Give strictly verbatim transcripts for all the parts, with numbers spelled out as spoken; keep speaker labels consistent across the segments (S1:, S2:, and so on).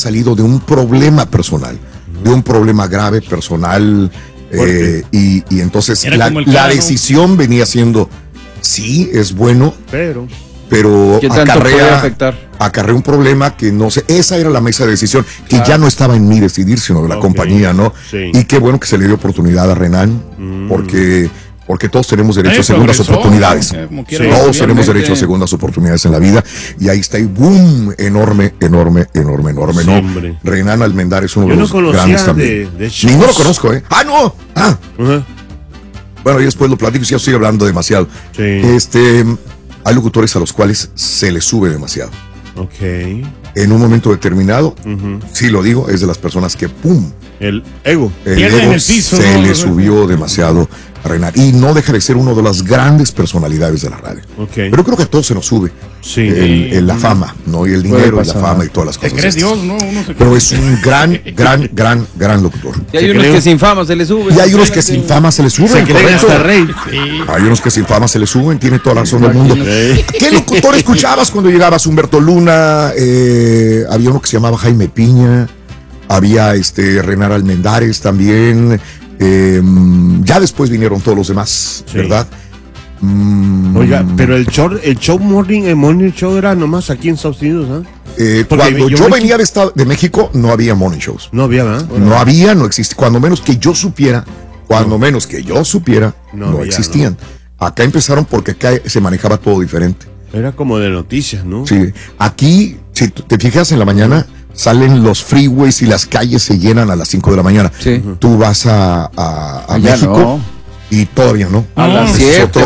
S1: salido de un problema personal, de un problema grave personal, eh, y, y entonces la, la decisión venía siendo, sí, es bueno,
S2: pero,
S1: pero
S3: ¿qué tanto puede
S1: acarrea,
S3: afectar?
S1: acarrea un problema que no sé, esa era la mesa de decisión, que claro. ya no estaba en mí decidir, sino de la okay. compañía, ¿no? Sí. Y qué bueno que se le dio oportunidad a Renan, mm. porque... Porque todos tenemos derecho a segundas oportunidades. Eh, sí, todos tenemos derecho a segundas oportunidades en la vida. Y ahí está, y boom, enorme, enorme, enorme, enorme. Sí, ¿no? Renan Almendares es uno Yo de los no grandes de, también. De Ninguno lo conozco, ¿eh? ¡Ah, no! ¡Ah! Uh-huh. Bueno, y después lo platico, ya estoy hablando demasiado. Sí. Este, hay locutores a los cuales se les sube demasiado.
S2: Ok.
S1: En un momento determinado, uh-huh. sí lo digo, es de las personas que, ¡pum!
S2: El ego.
S1: El ego el piso, se no, le subió demasiado a Renan. Y no deja de ser una de las grandes personalidades de la radio. Okay. Pero creo que a todos se nos sube. Sí. El, el, la fama, ¿no? Y el dinero, y la fama y todas las cosas.
S4: ¿Te crees Dios? No, uno se
S1: Pero es un gran, gran, gran, gran locutor.
S3: Y hay unos creo. que sin fama se le suben.
S1: Y hay unos que sin fama se le suben.
S2: Se creen hasta rey.
S1: Sí. Hay unos que sin fama se le suben. Tiene toda la razón del mundo. Sí. ¿Qué locutor escuchabas cuando llegabas? Humberto Luna, eh, había uno que se llamaba Jaime Piña. Había este Renan Almendares también. Eh, ya después vinieron todos los demás, sí. ¿verdad?
S2: Mm, Oiga, pero el show, el show morning, el morning show era nomás aquí en Estados Unidos, ¿eh?
S1: eh cuando yo, yo venía de, Estado, de México, no había morning shows.
S2: No había, ¿verdad?
S1: No, no había, no existía. Cuando menos que yo supiera, cuando no. menos que yo supiera, no, no había, existían. No. Acá empezaron porque acá se manejaba todo diferente.
S2: Era como de noticias, ¿no?
S1: Sí. Aquí, si te fijas en la mañana, salen los freeways y las calles se llenan a las cinco de la mañana. Sí. Tú vas a, a, a México no. y todavía no.
S3: A las siete.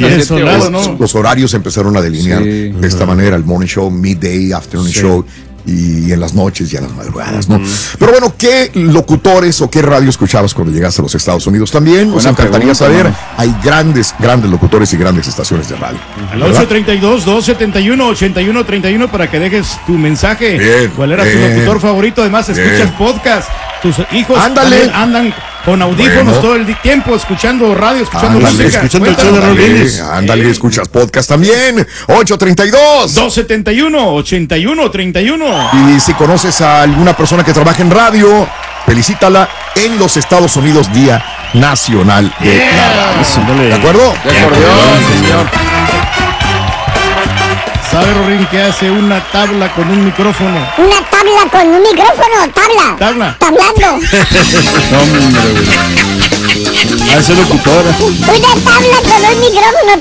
S1: Los, los horarios empezaron a delinear sí. de esta manera, el morning show, midday, afternoon sí. show. Y en las noches y en las madrugadas, ¿no? Uh-huh. Pero bueno, ¿qué locutores o qué radio escuchabas cuando llegaste a los Estados Unidos? También nos encantaría saber. ¿No? Hay grandes, grandes locutores y grandes estaciones de radio.
S4: Al ocho treinta y dos, dos setenta y uno, ochenta y uno treinta y uno para que dejes tu mensaje. Bien, ¿cuál era bien, tu locutor favorito? Además, escuchas bien. podcast. Tus hijos
S1: Ándale.
S4: andan con audífonos bueno. todo el tiempo, escuchando radio, escuchando
S1: ándale,
S4: música.
S1: Escuchando el show de Rodríguez. Ándale, escuchas podcast también. ocho treinta y dos,
S4: dos setenta y uno, ochenta y uno treinta y uno.
S1: Y si conoces a alguna persona que trabaja en radio, felicítala en los Estados Unidos, Día Nacional de yeah. la Radio. ¿De acuerdo?
S3: De acordeón, señor.
S4: ¿Sabe, Rorín, que hace una tabla con un micrófono?
S5: ¿Una tabla con un micrófono? ¿Tabla?
S4: ¿Tabla?
S5: Tablando.
S2: No, hombre, güey. A ese locutora.
S5: Una tabla con un micrófono,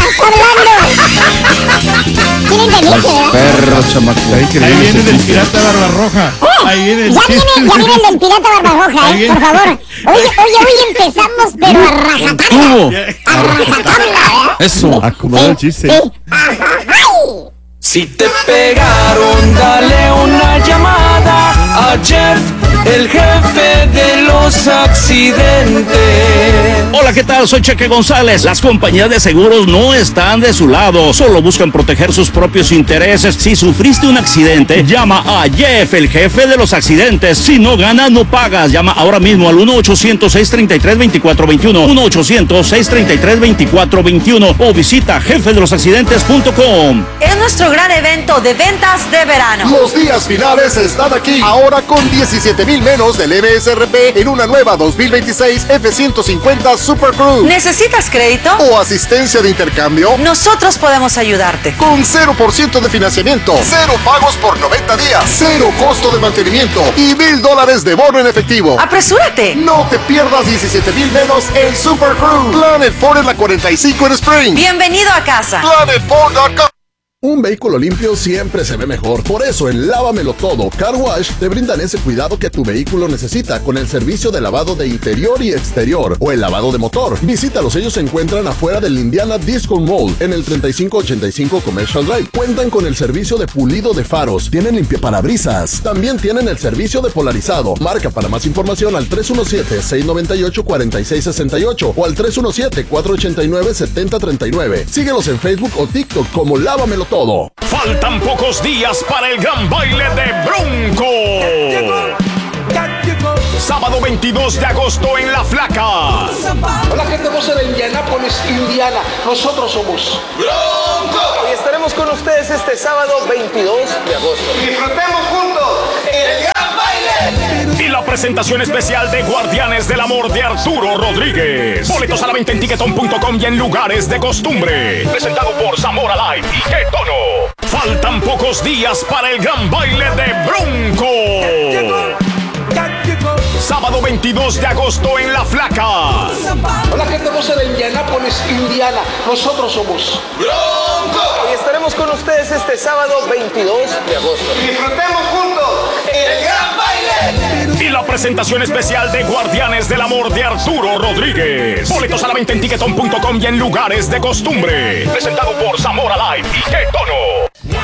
S5: tabla, tablando. Tienen que venirse, ¿verdad?
S3: Perro, chamaco.
S4: Ahí viene el del pirata Barbarroja.
S5: ¿Eh? Ahí viene el... Ya viene, ya viene el del pirata Barbarroja, ¿eh? Por favor. Oye, oye, hoy empezamos, pero a rajatabla. A rajatabla, ¿verdad?
S3: Eso.
S2: Acomodar el chiste.
S5: Sí. Ajá.
S6: Si te pegaron, dale una llamada a Jeff, el jefe de los accidentes.
S7: Hola, ¿qué tal? Soy Cheque González. Las compañías de seguros no están de su lado, solo buscan proteger sus propios intereses. Si sufriste un accidente, llama a Jeff, el jefe de los accidentes. Si no ganas, no pagas. Llama ahora mismo al uno ochocientos, seis treinta y tres, veinticuatro veintiuno, uno ochocientos, seis treinta y tres, veinticuatro veintiuno o visita jefe de los accidentes punto com.
S8: Es nuestro gran evento de ventas de verano.
S9: Los días finales están aquí. Ahora con diecisiete mil menos del M S R P en una nueva dos mil veintiséis F ciento cincuenta Super Cruise.
S8: ¿Necesitas crédito?
S9: ¿O asistencia de intercambio?
S8: Nosotros podemos ayudarte.
S9: Con cero por ciento de financiamiento, cero pagos por noventa días, cero costo de mantenimiento y mil dólares de bono en efectivo.
S8: ¡Apresúrate!
S9: No te pierdas diecisiete mil menos en Super Cruise. Planet Ford en la cuarenta y cinco en Spring.
S8: Bienvenido a casa.
S9: Planet Ford punto com.
S10: Un vehículo limpio siempre se ve mejor. Por eso en Lávamelo Todo Car Wash te brindan ese cuidado que tu vehículo necesita con el servicio de lavado de interior y exterior o el lavado de motor. Visítalos, ellos se encuentran afuera del Indiana Disco Mall en el treinta y cinco ochenta y cinco Commercial Drive. Cuentan con el servicio de pulido de faros, tienen limpiaparabrisas, también tienen el servicio de polarizado. Marca para más información al tres uno siete, seis nueve ocho, cuatro seis seis ocho o al tres uno siete, cuatro ocho nueve, siete cero tres nueve. Síguelos en Facebook o TikTok como Lávamelo Todo.
S11: Faltan pocos días para el gran baile de Bronco. Sábado veintidós de agosto en La Flaca.
S12: Hola, gente hermosa de Indianápolis, Indiana. Nosotros somos Bronco. Y estaremos con ustedes este sábado veintidós de agosto.
S13: Disfrutemos juntos el gran
S11: presentación especial de Guardianes del Amor de Arturo Rodríguez. Boletos a la venta en ticketon punto com y en lugares de costumbre. Presentado por Zamora Live y Qué Tono. Faltan pocos días para el gran baile de Bronco. Sábado veintidós de agosto en La Flaca.
S12: Hola gente hermosa de Indianápolis, Indiana. Nosotros somos Bronco.
S13: Y estaremos con ustedes este sábado veintidós de agosto.
S12: Disfrutemos juntos el gran baile.
S11: Y la presentación especial de Guardianes del Amor de Arturo Rodríguez. Boletos a la venta en ticketon punto com y en lugares de costumbre. Presentado por Zamora Live y Qué Tono.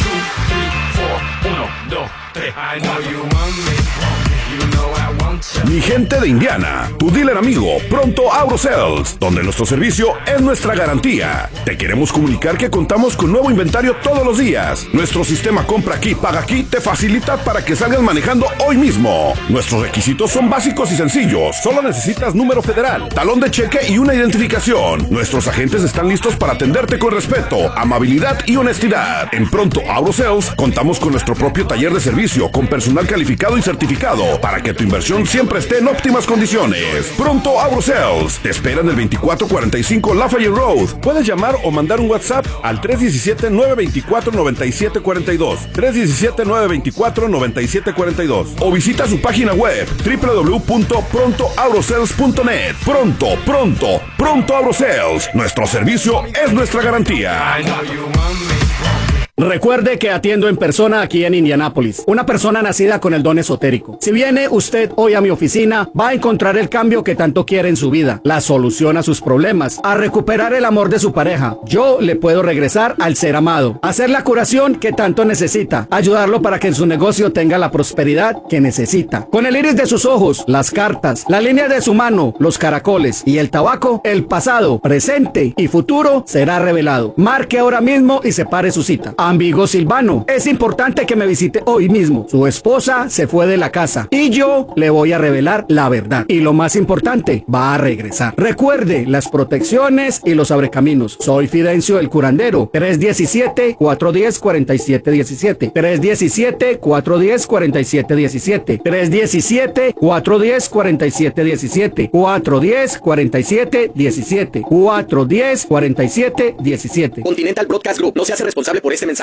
S14: uno, dos, tres. I know you want me. You know I want you.
S15: Mi gente de Indiana, tu dealer amigo, Pronto AutoSales, donde nuestro servicio es nuestra garantía. Te queremos comunicar que contamos con nuevo inventario todos los días. Nuestro sistema compra aquí, paga aquí, te facilita para que salgas manejando hoy mismo. Nuestros requisitos son básicos y sencillos. Solo necesitas número federal, talón de cheque y una identificación. Nuestros agentes están listos para atenderte con respeto, amabilidad y honestidad. En Pronto AutoSales contamos con nuestro propio taller de servicio con personal calificado y certificado para que tu inversión siempre esté en óptimas condiciones. Pronto AutoSales te espera en el veinticuatro cuarenta y cinco Lafayette Road. Puedes llamar o mandar un WhatsApp al tres uno siete, nueve dos cuatro, nueve siete cuatro dos, tres uno siete, nueve dos cuatro, nueve siete cuatro dos, o visita su página web doble u doble u doble u punto pronto autosales punto net. Pronto, pronto, Pronto AutoSales. Nuestro servicio es nuestra garantía.
S14: I know you want me.
S16: Recuerde que atiendo en persona aquí en Indianápolis, una persona nacida con el don esotérico. Si viene usted hoy a mi oficina, va a encontrar el cambio que tanto quiere en su vida, la solución a sus problemas, a recuperar el amor de su pareja. Yo le puedo regresar al ser amado, hacer la curación que tanto necesita, ayudarlo para que en su negocio tenga la prosperidad que necesita. Con el iris de sus ojos, las cartas, la línea de su mano, los caracoles y el tabaco, el pasado, presente y futuro será revelado. Marque ahora mismo y separe su cita. Amigo Silvano, es importante que me visite hoy mismo. Su esposa se fue de la casa y yo le voy a revelar la verdad. Y lo más importante, va a regresar. Recuerde las protecciones y los abrecaminos. Soy Fidencio el curandero. tres uno siete, cuatro uno cero, cuatro siete uno siete. tres uno siete, cuatro uno cero, cuatro siete uno siete. tres uno siete, cuatro uno cero, cuatro siete uno siete. cuatro uno cero, cuatro siete uno siete. cuatro uno cero, cuatro siete uno siete.
S13: Continental Broadcast Group no se hace responsable por este mensaje.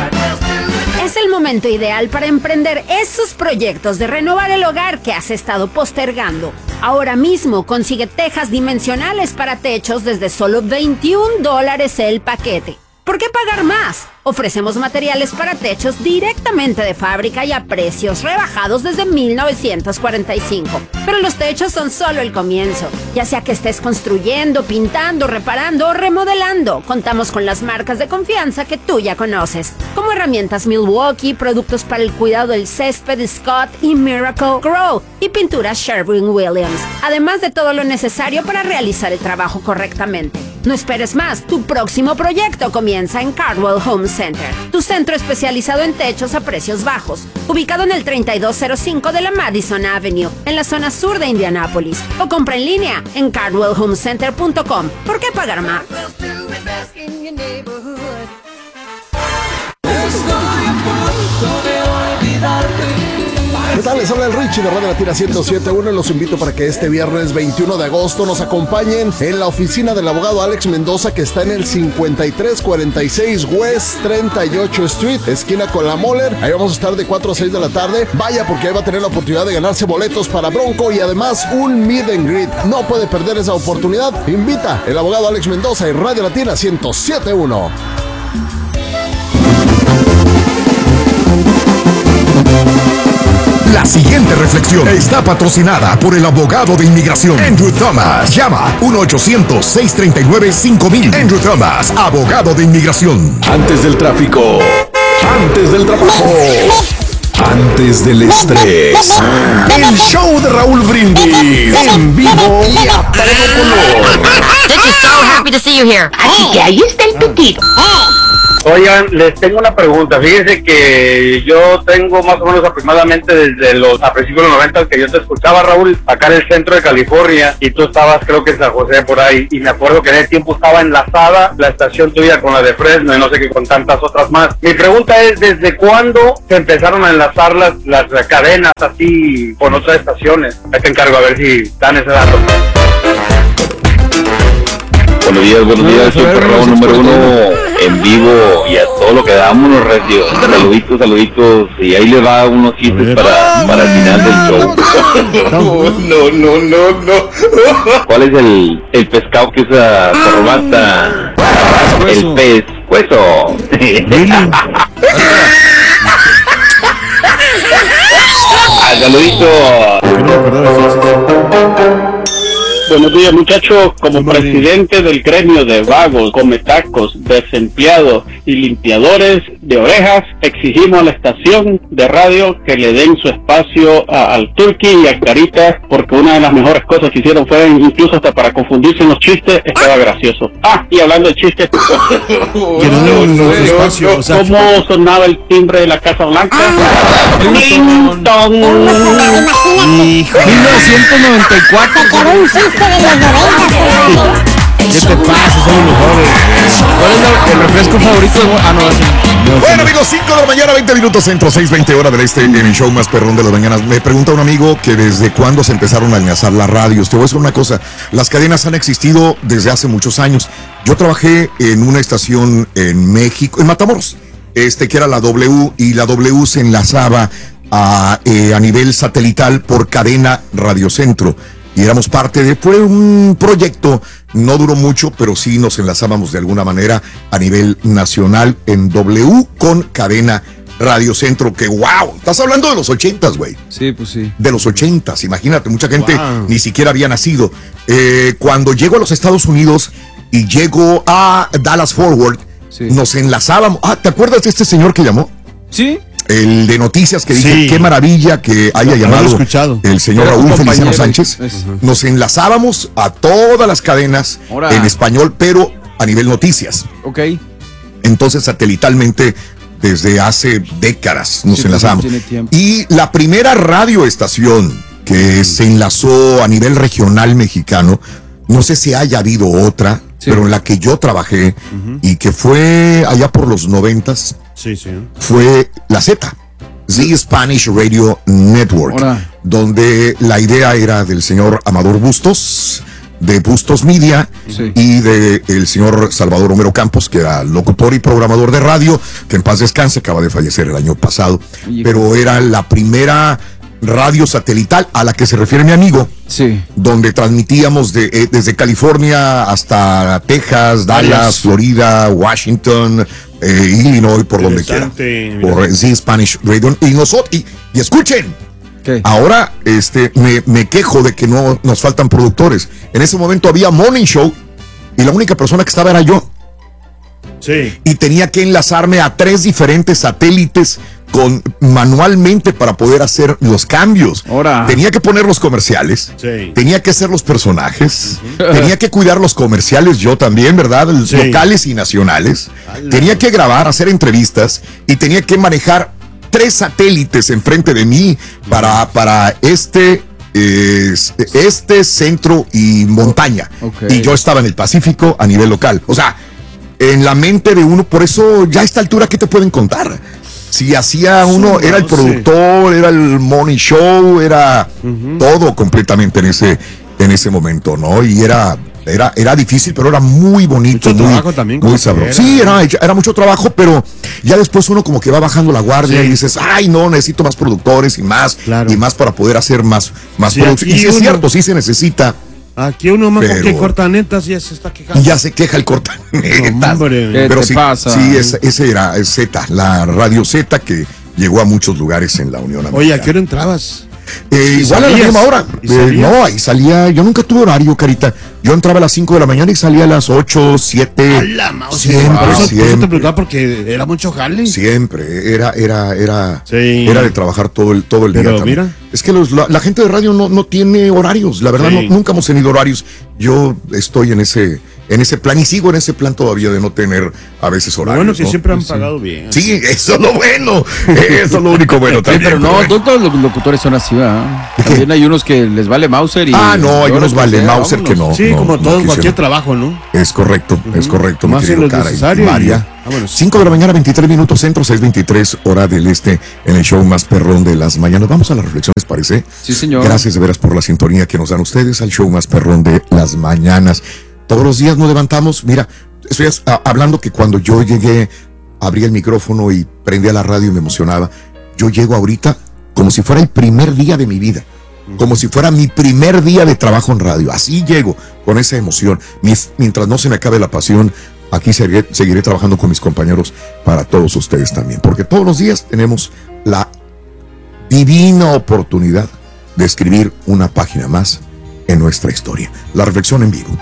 S17: Es el momento ideal para emprender esos proyectos de renovar el hogar que has estado postergando. Ahora mismo consigue tejas dimensionales para techos desde solo veintiún dólares el paquete. ¿Por qué pagar más? Ofrecemos materiales para techos directamente de fábrica y a precios rebajados desde mil novecientos cuarenta y cinco. Pero los techos son solo el comienzo. Ya sea que estés construyendo, pintando, reparando o remodelando, contamos con las marcas de confianza que tú ya conoces, como herramientas Milwaukee, productos para el cuidado del césped Scott y Miracle Grow y pinturas Sherwin-Williams, además de todo lo necesario para realizar el trabajo correctamente. No esperes más, tu próximo proyecto comienza en Cardwell Home Center, tu centro especializado en techos a precios bajos, ubicado en el treinta y dos cero cinco de la Madison Avenue, en la zona sur de Indianápolis, o compra en línea en cardwell home center punto com. ¿Por qué pagar más?
S9: ¿Qué tal? Les habla el Richie de Radio Latina ciento siete punto uno y los invito para que este viernes veintiuno de agosto nos acompañen en la oficina del abogado Alex Mendoza, que está en el cincuenta y tres cuarenta y seis West treinta y ocho Street, esquina con la Moller. Ahí vamos a estar de cuatro a seis de la tarde. Vaya, porque ahí va a tener la oportunidad de ganarse boletos para Bronco y además un meet and greet. No puede perder esa oportunidad. Invita el abogado Alex Mendoza y Radio Latina ciento siete punto uno.
S1: La siguiente reflexión está patrocinada por el abogado de inmigración Andrew Thomas. Llama uno ochocientos, seiscientos treinta y nueve, cinco mil. Andrew Thomas, abogado de inmigración.
S18: Antes del tráfico, antes del trabajo, antes del estrés. El show de Raúl Brindis en vivo y a todo color.
S19: Just so happy to see you here. Así que ahí está el tutito.
S20: Oigan, les tengo una pregunta. Fíjense que yo tengo más o menos aproximadamente desde los a principios de los noventa que yo te escuchaba, Raúl, acá en el centro de California, y tú estabas creo que en San José por ahí, y me acuerdo que en ese tiempo estaba enlazada la estación tuya con la de Fresno y no sé qué con tantas otras más. Mi pregunta es, ¿desde cuándo se empezaron a enlazar enlazar las, las cadenas así con otras estaciones. Ahí te encargo a ver si dan ese dato.
S21: Buenos días, buenos días, soy Perrón número uno en vivo y a todo lo que damos los radios. Saluditos, saluditos, y ahí le va unos chistes para, para el final del show. No, no, no, no. ¿Cuál es el, el pescado que usa corbata? El pez, hueso. Saluditos.
S22: Buenos días, muchachos. Como presidente del gremio de vagos, cometacos, desempleados y limpiadores de orejas, exigimos a la estación de radio que le den su espacio a, al Turqui y a Carita, porque una de las mejores cosas que hicieron fue, incluso hasta para confundirse en los chistes, estaba gracioso. Ah, y hablando de chistes,
S2: que no, no, no, no, espacio,
S22: ¿cómo, o sea, ¿cómo sonaba el timbre de la Casa Blanca? ¡Ting tong!
S3: mil novecientos noventa y cuatro.
S5: Se quedó un chiste de los noventas.
S2: ¿Qué te pasa? Son los mejores.
S3: ¿Cuál es el refresco favorito de... Ah, no, no,
S1: bueno, amigos, cinco de la mañana, veinte minutos centro, seis veinte hora del este, en el show más perrón de las mañanas. Me pregunta un amigo que desde cuándo se empezaron a enlazar las radios. Te voy a decir una cosa, las cadenas han existido desde hace muchos años. Yo trabajé en una estación en México, en Matamoros, este que era la W, y la W se enlazaba a, eh, a nivel satelital por cadena Radio Centro. Y éramos parte de, fue un proyecto, no duró mucho, pero sí nos enlazábamos de alguna manera a nivel nacional en W con cadena Radio Centro, que wow, estás hablando de los ochentas, güey.
S3: Sí, pues sí.
S1: De los ochentas, imagínate, mucha gente
S2: Wow.
S1: ni siquiera había nacido. Eh, cuando llego a los Estados Unidos y llego a Dallas Forward,
S3: Sí.
S1: nos enlazábamos. Ah, ¿te acuerdas de este señor que llamó?
S3: Sí.
S1: El de noticias que dice,
S2: Sí.
S1: qué maravilla que haya
S2: Lo he
S1: llamado
S2: escuchado.
S1: el señor
S3: Era tu
S1: Raúl Feliciano
S3: compañero.
S1: Sánchez.
S3: Es-
S1: Nos enlazábamos a todas las cadenas
S3: Ahora.
S1: en español, pero a nivel noticias.
S3: Ok.
S1: Entonces, satelitalmente, desde hace décadas nos
S3: Sí,
S1: enlazábamos.
S3: tiene tiempo.
S1: Y la primera radioestación que se enlazó a nivel regional mexicano, no sé si haya habido otra,
S3: Sí.
S1: pero en la que yo trabajé y que fue allá por los noventas,
S2: Sí, sí.
S1: fue la Z, Z Spanish Radio Network,
S3: Ahora.
S1: donde la idea era del señor Amador Bustos, de Bustos Media,
S3: Sí.
S1: y de el señor Salvador Homero Campos, que era locutor y programador de radio, que en paz descanse, acaba de fallecer el año pasado,
S3: Hijo.
S1: pero era la primera radio satelital a la que se refiere mi amigo,
S3: Sí.
S1: donde transmitíamos de, eh, desde California hasta Texas, Dallas,
S2: Dallas.
S1: Florida, Washington, eh, Illinois, por donde quiera.
S2: Interesante,
S1: Por
S2: mira.
S1: Z Spanish Radio. Y nosotros, y, y escuchen,
S3: ¿Qué?
S1: ahora este, me, me quejo de que no nos faltan productores. En ese momento había Morning Show y la única persona que estaba era yo.
S2: Sí.
S1: Y tenía que enlazarme a tres diferentes satélites con manualmente para poder hacer los cambios.
S3: Ahora.
S1: Tenía que poner los comerciales,
S2: Sí.
S1: tenía que hacer los personajes, tenía que cuidar los comerciales yo también, ¿verdad? Los
S2: Sí.
S1: locales y nacionales.
S2: Ala.
S1: Tenía que grabar, hacer entrevistas y tenía que manejar tres satélites enfrente de mí para, para este, eh, este, centro y montaña.
S3: Ok.
S1: Y yo estaba en el Pacífico a nivel local. O sea, en la mente de uno, por eso ya a esta altura, ¿qué te pueden contar? Si hacía uno,
S2: Sí,
S1: era el
S2: no sé.
S1: productor, era el morning show, era todo completamente en ese, en ese momento, ¿no? Y era, era, era difícil, pero era muy bonito,
S2: Mucho
S1: muy,
S2: trabajo también,
S1: muy
S2: como
S1: sabroso.
S2: que
S1: Sí,
S2: era.
S1: era, era mucho trabajo, pero ya después uno como que va bajando la guardia
S2: Sí.
S1: y dices, ay, no, necesito más productores y más,
S2: Claro.
S1: y más para poder hacer más, más
S2: Sí,
S1: producción. Y
S2: aquí
S1: sí es
S2: uno-
S1: cierto, sí se necesita.
S2: Aquí uno más con
S1: Pero-
S2: que corta netas ya se está quejando.
S1: Y ya se queja el cortanetas.
S2: Hombre.
S3: ¿Qué
S1: Pero
S3: te
S1: sí,
S3: pasa?
S1: sí, ese, ese era el Z, la radio Z que llegó a muchos lugares en la Unión Americana.
S2: Oye, ¿a qué hora entrabas?
S1: Eh,
S2: ¿Y
S1: igual a la
S2: salías?
S1: misma hora.
S2: ¿Y
S1: Eh,
S2: salías?
S1: no, ahí salía, yo nunca tuve horario, carita. Yo entraba a las cinco de la mañana y salía a las ocho, siete.
S2: A la mouse.
S1: Siempre,
S2: Por eso, por eso te
S1: siempre.
S2: preguntaba porque era mucho jale.
S1: Siempre, era, era, era,
S2: Sí.
S1: era de trabajar todo el, todo el día
S2: Pero
S1: también.
S2: mira.
S1: Es que los- la, la gente de radio no, no tiene horarios, la verdad
S2: Sí.
S1: no- nunca hemos tenido horarios. Yo estoy en ese, en ese plan y sigo en ese plan todavía de no tener a veces horarios.
S2: Lo bueno que
S1: ¿no?
S2: siempre han
S1: Sí.
S2: pagado bien.
S1: Sí, eso es lo bueno. Eso es lo único bueno
S3: Sí,
S1: también.
S3: pero no,
S1: bueno.
S3: todos los locutores son así, ¿verdad? También hay unos que les vale Mauser y...
S1: Ah, no, hay
S3: y
S1: unos
S3: otros
S1: vale
S3: que,
S1: Mauser
S3: vámonos.
S1: que no.
S2: Sí,
S1: no,
S2: como
S1: no
S2: todo en
S1: quisieron.
S2: cualquier trabajo, ¿no?
S1: Es correcto, es correcto. mi
S2: Más en
S1: querido
S2: lo
S1: Cara y
S2: necesario y
S1: María.
S2: ya. Vámonos.
S1: cinco de la mañana, veintitrés minutos centro, seis veintitrés hora del este, en el show más perrón de las mañanas. Vamos a la reflexión, ¿les parece?
S3: Sí, señor.
S1: Gracias de veras por la sintonía que nos dan ustedes al show más perrón de las mañanas. Todos los días nos levantamos. Mira, estoy a- hablando que cuando yo llegué, abrí el micrófono y prendí a la radio y me emocionaba. Yo llego ahorita como si fuera el primer día de mi vida. Como si fuera mi primer día de trabajo en radio. Así llego, con esa emoción. Mis- mientras no se me acabe la pasión, aquí seguiré, seguiré trabajando con mis compañeros para todos ustedes también. Porque todos los días tenemos la divina oportunidad de escribir una página más en nuestra historia. La reflexión en vivo.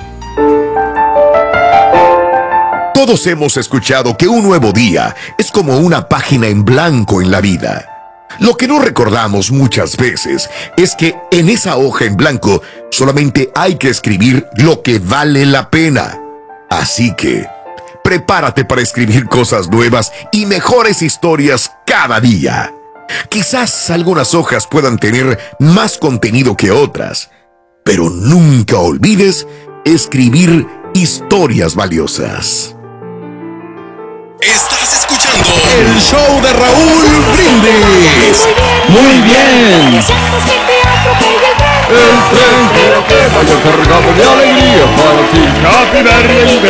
S1: Todos hemos escuchado que un nuevo día es como una página en blanco en la vida. Lo que no recordamos muchas veces es que en esa hoja en blanco solamente hay que escribir lo que vale la pena. Así que prepárate para escribir cosas nuevas y mejores historias cada día. Quizás algunas hojas puedan tener más contenido que otras, pero nunca olvides escribir historias valiosas. Estás escuchando el show de Raúl Brindis.
S3: Muy bien. Vaya cargado de alegría para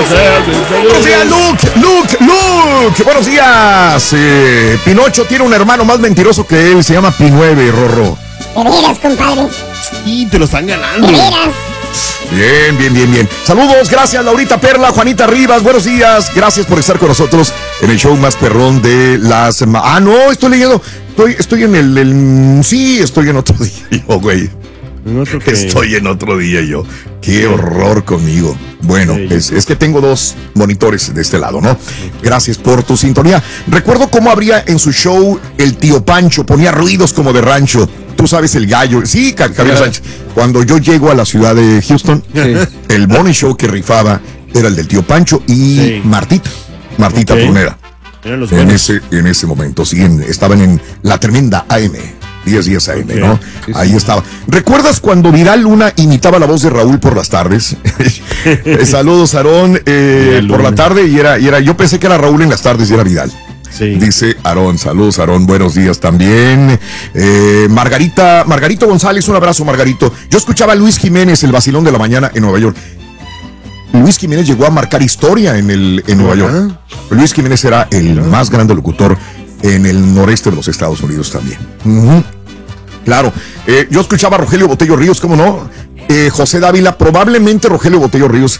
S3: ti.
S1: Buenos días, Luke, Luke, Luke. Buenos días. Eh, Pinocho tiene un hermano más mentiroso que él, se llama Pinueve, Rorro.
S5: De veras, compadre.
S2: Y te lo están ganando.
S5: De veras.
S1: Bien, bien, bien, bien. Saludos, gracias Laurita Perla, Juanita Rivas, buenos días. Gracias por estar con nosotros en el show más perrón de las... ma- Ah, no, estoy leyendo. Estoy, estoy en el, el- Sí, estoy en otro día yo, güey.
S2: ¿En otro qué?
S1: Estoy en otro día yo. Qué horror conmigo. Bueno,
S2: Sí,
S1: es, es que tengo dos monitores de este lado, ¿no? Gracias por tu sintonía. Recuerdo cómo abría en su show el tío Pancho, ponía ruidos como de rancho. Tú sabes, el gallo. Sí, Ca- Javier Sánchez. Cuando yo llego a la ciudad de Houston,
S3: Sí.
S1: el money show que rifaba era el del tío Pancho y
S2: Sí.
S1: Martita. Martita
S2: Ok.
S1: Pruneda.
S2: Eran los
S1: En
S2: buenos.
S1: ese, en ese momento, sí, en- estaban en la tremenda A M, diez días A M,
S2: Ok.
S1: ¿no?
S3: Sí,
S1: Ahí
S3: sí.
S1: estaba. ¿Recuerdas cuando Vidal Luna imitaba la voz de Raúl por las tardes? Eh, Saludos, Aarón, eh,
S2: Vidal
S1: por la
S2: Luna.
S1: tarde y era, y era, yo pensé que era Raúl en las tardes y era Vidal.
S2: Sí.
S1: Dice Aarón, saludos Aarón, buenos días también. Eh, Margarita, Margarito González, un abrazo Margarito. Yo escuchaba a Luis Jiménez, el vacilón de la mañana en Nueva York. Luis Jiménez llegó a marcar historia en, el, en Nueva York. Luis Jiménez era el más grande locutor en el noreste de los Estados Unidos también. Ujú. Claro, eh, yo escuchaba a Rogelio Botello Ríos, ¿cómo no? Eh, José Dávila, probablemente Rogelio Botello Ríos,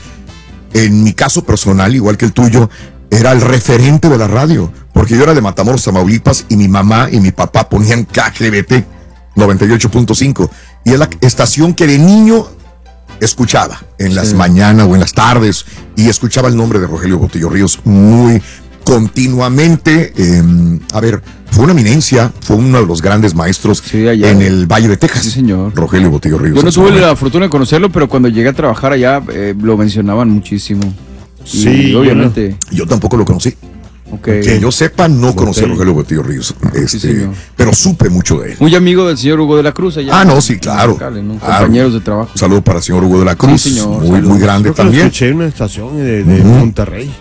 S1: en mi caso personal, igual que el tuyo, era el referente de la radio, porque yo era de Matamoros, Tamaulipas, y mi mamá y mi papá ponían K G B T noventa y ocho punto cinco, y es la estación que de niño escuchaba en las
S3: Sí.
S1: mañanas o en las tardes, y escuchaba el nombre de Rogelio Botello Ríos muy continuamente. Eh, a ver, fue una eminencia, fue uno de los grandes maestros
S3: Sí, allá.
S1: en el Valle de Texas.
S3: Sí, señor.
S1: Rogelio Botello Ríos.
S3: Yo no
S1: en su
S3: tuve
S1: momento.
S3: la fortuna de conocerlo, pero cuando llegué a trabajar allá eh, lo mencionaban muchísimo.
S2: Sí,
S3: Y
S2: yo
S3: obviamente.
S1: Yo tampoco lo conocí.
S3: Ok.
S1: Que yo sepa, no conocí a
S2: Botello.
S1: Rogelio Botello Ríos, este,
S3: señor.
S1: pero supe mucho de él.
S3: Muy amigo del señor Hugo de la Cruz allá.
S1: Ah, no, sí, claro.
S3: Locales, ¿no?
S1: Claro.
S3: Compañeros de trabajo.
S1: Un saludo para el señor Hugo de la Cruz,
S3: Sí, señor,
S1: muy,
S3: saludos.
S1: muy grande
S2: Creo que lo
S1: también.
S2: escuché en una estación de, de
S1: Ujú.
S2: Monterrey.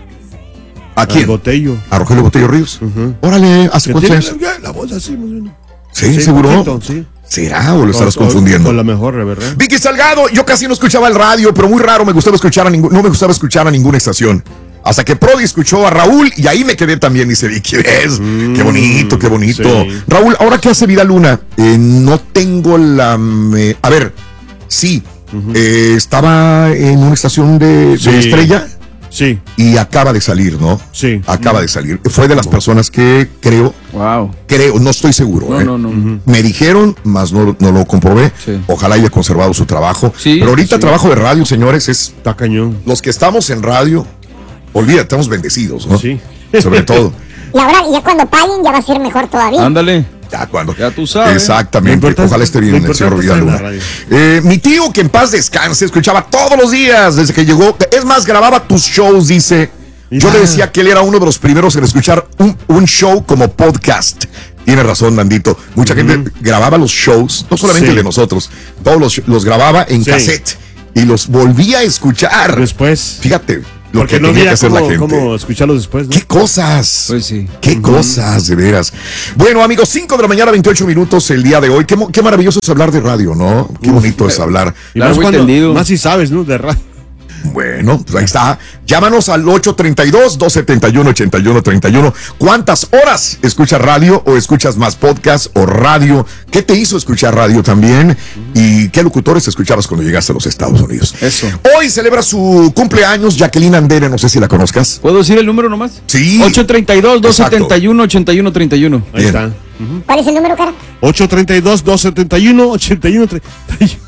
S1: ¿A quién?
S2: Al Botello.
S1: A Rogelio Botello Ríos.
S2: Ujú.
S1: Órale, ¿hace
S2: Que
S1: cuántos
S2: tiene
S1: años?
S2: la, la voz así, más o menos.
S1: Sí, seguro.
S2: poquito, sí.
S1: ¿Será o lo estarás
S2: O- o-
S1: confundiendo?
S2: Con la mejor, ¿verdad?
S1: Vicky Salgado, yo casi no escuchaba el radio, pero muy raro me gustaba escuchar a ningún, no me gustaba escuchar a ninguna estación. Hasta que Prodi escuchó a Raúl y ahí me quedé también, dice Vicky. ¿Ves?
S2: Mm,
S1: qué bonito, qué bonito.
S2: sí.
S1: Raúl, ahora que hace Vida Luna, eh, no tengo la... me- a ver, sí, eh, estaba en una estación de, de
S2: Sí.
S1: Estrella
S2: Sí.
S1: y acaba de salir, ¿no?
S2: Sí.
S1: Acaba de salir. Fue de las personas que creo,
S3: Wow.
S1: creo, no estoy seguro.
S3: No,
S1: ¿eh?
S3: no, no.
S1: Me dijeron, más no, no lo comprobé.
S3: Sí.
S1: Ojalá haya conservado su trabajo.
S3: Sí,
S1: Pero ahorita
S3: sí.
S1: trabajo de radio, señores, es
S2: Está cañón.
S1: los que estamos en radio, olvídate, estamos bendecidos, ¿no?
S2: Sí.
S1: Sobre todo.
S5: Y ahora, ya cuando paguen, ya va a ser mejor todavía.
S3: Ándale.
S1: Ya cuando.
S3: Ya tú sabes.
S1: Exactamente. Ojalá esté bien el señor Villaluna. Eh, mi tío, que en paz descanse, escuchaba todos los días desde que llegó. Es más, grababa tus shows, dice. Yo le decía que él era uno de los primeros en escuchar un, un show como podcast. Tiene razón, Nandito. Mucha uh-huh. gente grababa los shows, no solamente sí. el de nosotros, todos los, los grababa en sí. cassette y los volvía a escuchar.
S2: Después.
S1: Fíjate. Lo
S2: Porque
S1: que
S2: no
S1: tenía
S2: había
S1: que hacer
S2: cómo,
S1: la gente.
S2: cómo escucharlos después, ¿no?
S1: ¡Qué cosas!
S3: Pues sí.
S1: ¡Qué uh-huh. cosas, de veras! Bueno, amigos, cinco de la mañana, veintiocho minutos el día de hoy. Qué, qué maravilloso es hablar de radio, ¿no? Qué bonito Uf, es hablar.
S2: Y más, cuando, más si sabes, ¿no? De radio.
S1: Bueno, pues ahí está. Llámanos al ocho treinta y dos, dos setenta y uno, ochenta y uno treinta y uno. ¿Cuántas horas escuchas radio o escuchas más podcast o radio? ¿Qué te hizo escuchar radio también? ¿Y qué locutores escuchabas cuando llegaste a los Estados Unidos?
S3: Eso.
S1: Hoy celebra su cumpleaños Jacqueline Andere, no sé si la conozcas.
S3: ¿Puedo decir el número nomás?
S1: Sí.
S3: ocho treinta y dos, dos setenta y uno, ochenta y uno treinta y uno.
S2: Ahí está.
S5: Uh-huh. ¿Cuál es el número, cara?
S2: ocho treinta y dos, dos setenta y uno, ochenta y uno treinta y uno.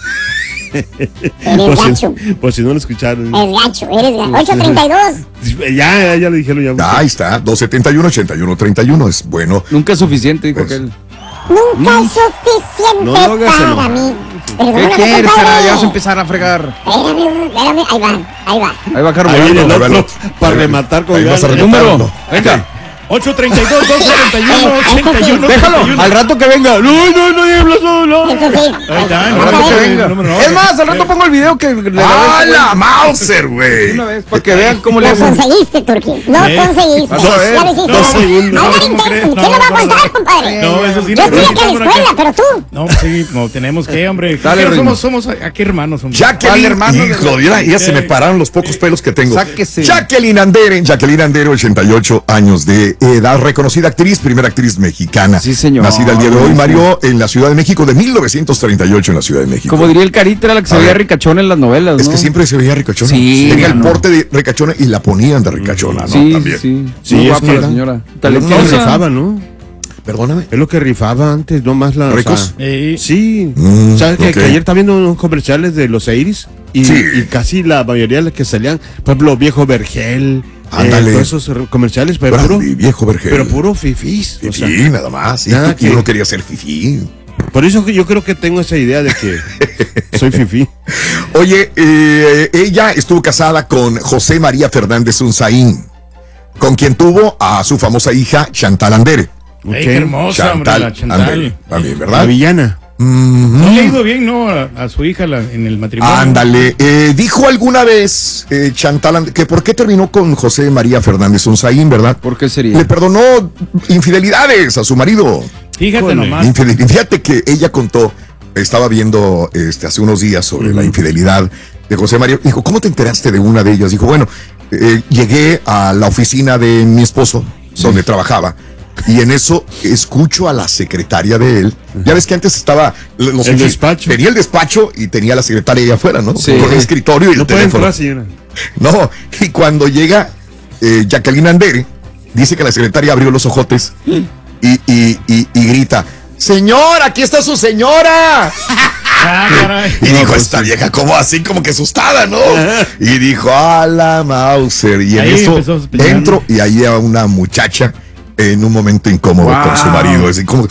S5: Eres
S2: por
S5: gacho.
S2: Si, por si no lo escucharon.
S5: Es gacho, eres gacho. ocho treinta y dos.
S2: Ya, ya, ya lo dijeron. Ya.
S1: Ahí está, dos setenta y uno, ochenta y uno treinta y uno. Es bueno.
S3: Nunca es suficiente, dijo aquel.
S5: Nunca es suficiente no, no, para mí.
S3: ¿Qué quieres, cara? Ya vas a empezar a fregar.
S5: Espérame, espérame. Ahí va, ahí va.
S3: Ahí va, Carlos.
S2: Ahí viene el otro para rematar con
S3: el número. Venga.
S2: ocho treinta y dos, dos setenta y uno, ochenta y uno.
S3: Déjalo, al rato que venga. No, no, no, habla solo.
S5: Eso sí.
S3: Ahí está, al rato que venga. Es más, al rato pongo el video que le
S1: ¡Ah, la Mauser, güey!
S3: Una vez, para que vean cómo le
S5: Lo
S3: hacen.
S5: conseguiste, Turquín. Lo conseguiste. Ya lo hiciste.
S2: Dos segundos.
S5: ¿Quién lo va a aguantar, compadre?
S4: No, eso sí.
S5: Yo estoy aquí en la escuela, pero tú.
S4: No, sí, no, tenemos que, hombre.
S3: Dale,
S4: somos, somos aquí hermanos, hombre.
S1: Jacqueline, hermano, hijo, ya, ya se me pararon los pocos pelos que tengo.
S3: Sáquese.
S1: Jacqueline Andere, Jacqueline Andere, ochenta y ocho años de edad, reconocida actriz, primera actriz mexicana.
S3: Sí, señor.
S1: Nacida el día de hoy, Mario, en la Ciudad de México, de mil novecientos treinta y ocho en la Ciudad de México.
S3: Como diría el Carita, era la que se veía ricachona en las novelas, ¿no?
S1: Es que siempre se veía ricachona.
S3: Sí.
S1: Tenía el porte de ricachona y la ponían de ricachona, ¿no?
S3: Sí,
S1: También.
S3: sí.
S2: Sí,
S3: Muy
S2: es
S3: guapa
S2: que
S3: la
S2: era-
S3: señora.
S2: Es lo que
S3: Talentosa.
S2: rifaba, ¿no?
S1: Perdóname.
S2: Es lo que rifaba antes, no más la.
S1: ¿Ricos?
S2: O sea,
S4: Eh,
S2: sí.
S1: Mm,
S2: ¿Sabes que,
S1: ok.
S2: que ayer estaba viendo unos comerciales de los Eiris? Y,
S1: Sí.
S2: y casi la mayoría de las que salían, por ejemplo, Viejo Vergel.
S1: Ándale.
S2: Eh, todos esos r- comerciales, pero
S1: Brandy,
S2: puro,
S1: viejo Vergel.
S2: pero puro fifís. O sea,
S1: Fifí, nada más. Sí,
S2: nada
S1: tú-
S2: que-
S1: yo no quería ser fifí.
S2: por eso que yo creo que tengo esa idea de que soy fifí.
S1: Oye, eh, ella estuvo casada con José María Fernández Unzaín, con quien tuvo a su famosa hija Chantal Andere.
S4: Ey, qué hermosa, hombre, la Chantal.
S1: Andere, también, ¿verdad?
S2: La villana.
S1: Mm-hmm.
S4: No le ha ido bien, ¿no? A, a su hija la- en el matrimonio.
S1: Ándale, eh, dijo alguna vez eh, Chantal And- que por qué terminó con José María Fernández Unzaín, ¿verdad?
S3: ¿Por qué sería?
S1: Le perdonó infidelidades a su marido.
S4: Fíjate
S2: Híjole.
S4: nomás.
S1: Infidel- Fíjate que ella contó, estaba viendo este, hace unos días sobre la infidelidad de José María. Dijo, ¿cómo te enteraste de una de ellas? Dijo, bueno, eh, llegué a la oficina de mi esposo, donde trabajaba, y en eso escucho a la secretaria de él. Ya ves que antes estaba los
S2: El
S1: ofi-
S2: despacho.
S1: Tenía el despacho y tenía la secretaria ahí afuera, ¿no?
S3: Sí.
S1: Con el escritorio y el
S2: No puede
S1: teléfono.
S2: entrar, señora.
S1: No, y cuando llega eh, Jacqueline Andere, dice que la secretaria abrió los ojotes y, y, y, y grita, ¡señor, aquí está su señora!
S4: Ah, caray.
S1: Y dijo, esta vieja, como así, como que asustada, ¿no? Y dijo, a la Mauser. Y en
S4: Ahí
S1: eso
S4: empezó a sospechar,
S1: entro y ahí a una muchacha en un momento incómodo
S3: Wow.
S1: con su marido. Así como,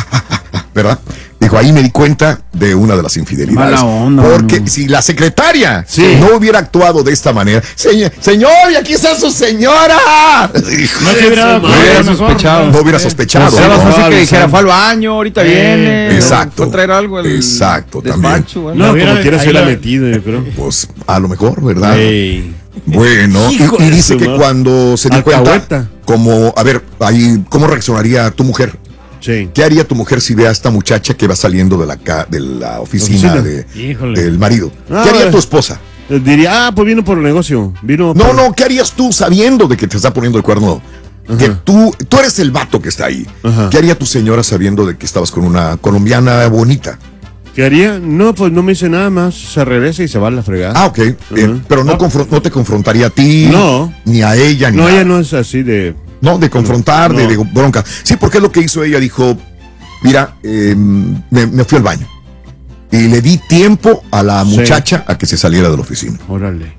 S1: ¿verdad? Dijo, ahí me di cuenta de una de las infidelidades.
S3: Mala onda,
S1: Porque
S3: no.
S1: si la secretaria
S2: Sí.
S1: no hubiera actuado de esta manera, "Señor, señor, y aquí está su señora. Hijo
S4: No
S1: de
S4: se hubiera
S1: su
S4: dado
S1: madre.
S4: cuenta,
S3: hubiera
S4: mejor,
S3: sospechado.
S1: No hubiera sospechado.
S3: Era más
S1: ¿no?
S3: fácil que
S2: no,
S3: dijera,
S2: no.
S3: fue al baño, ahorita
S4: Eh,
S3: viene.
S1: exacto.
S3: Fue a traer algo. El
S1: Exacto,
S3: despacho, bueno.
S2: No,
S4: hubiera-
S2: como quiera
S4: ahí
S2: se la
S4: la-
S2: metido, yo creo.
S1: Pues a lo mejor, ¿verdad?
S2: Ey.
S1: Bueno, y,
S2: Hijo
S1: y
S2: de
S1: dice
S2: su
S1: que
S2: madre.
S1: cuando se dio
S2: Alcahueta.
S1: cuenta, como, a ver, ahí, ¿cómo reaccionaría tu mujer?
S2: Sí.
S1: ¿Qué haría tu mujer si ve a esta muchacha que va saliendo de la, ca- de la oficina,
S2: Oficina.
S1: de-
S4: Híjole.
S1: del marido?
S2: Ah,
S1: ¿Qué haría
S2: eh.
S1: tu esposa?
S2: Diría, ah, pues vino por el negocio. Vino
S1: No,
S2: por-
S1: no, ¿qué harías tú sabiendo de que te está poniendo el cuerno? Que tú, tú eres el vato que está ahí.
S2: Ajá.
S1: ¿Qué haría tu señora sabiendo de que estabas con una colombiana bonita?
S2: ¿Qué haría? No, pues no me dice nada más. Se regresa y se va a la fregada.
S1: Ah, ok. bien.
S2: Ujú.
S1: Pero no, confron- no te confrontaría a ti,
S2: No.
S1: ni a ella, ni
S2: No,
S1: nada.
S2: ella no es así de.
S1: No, de confrontar, de,
S2: No.
S1: de bronca. Sí, porque es lo que hizo ella. Dijo, mira, eh, me, me fui al baño. Y le di tiempo a la
S2: Sí.
S1: muchacha a que se saliera de la oficina.
S2: Órale.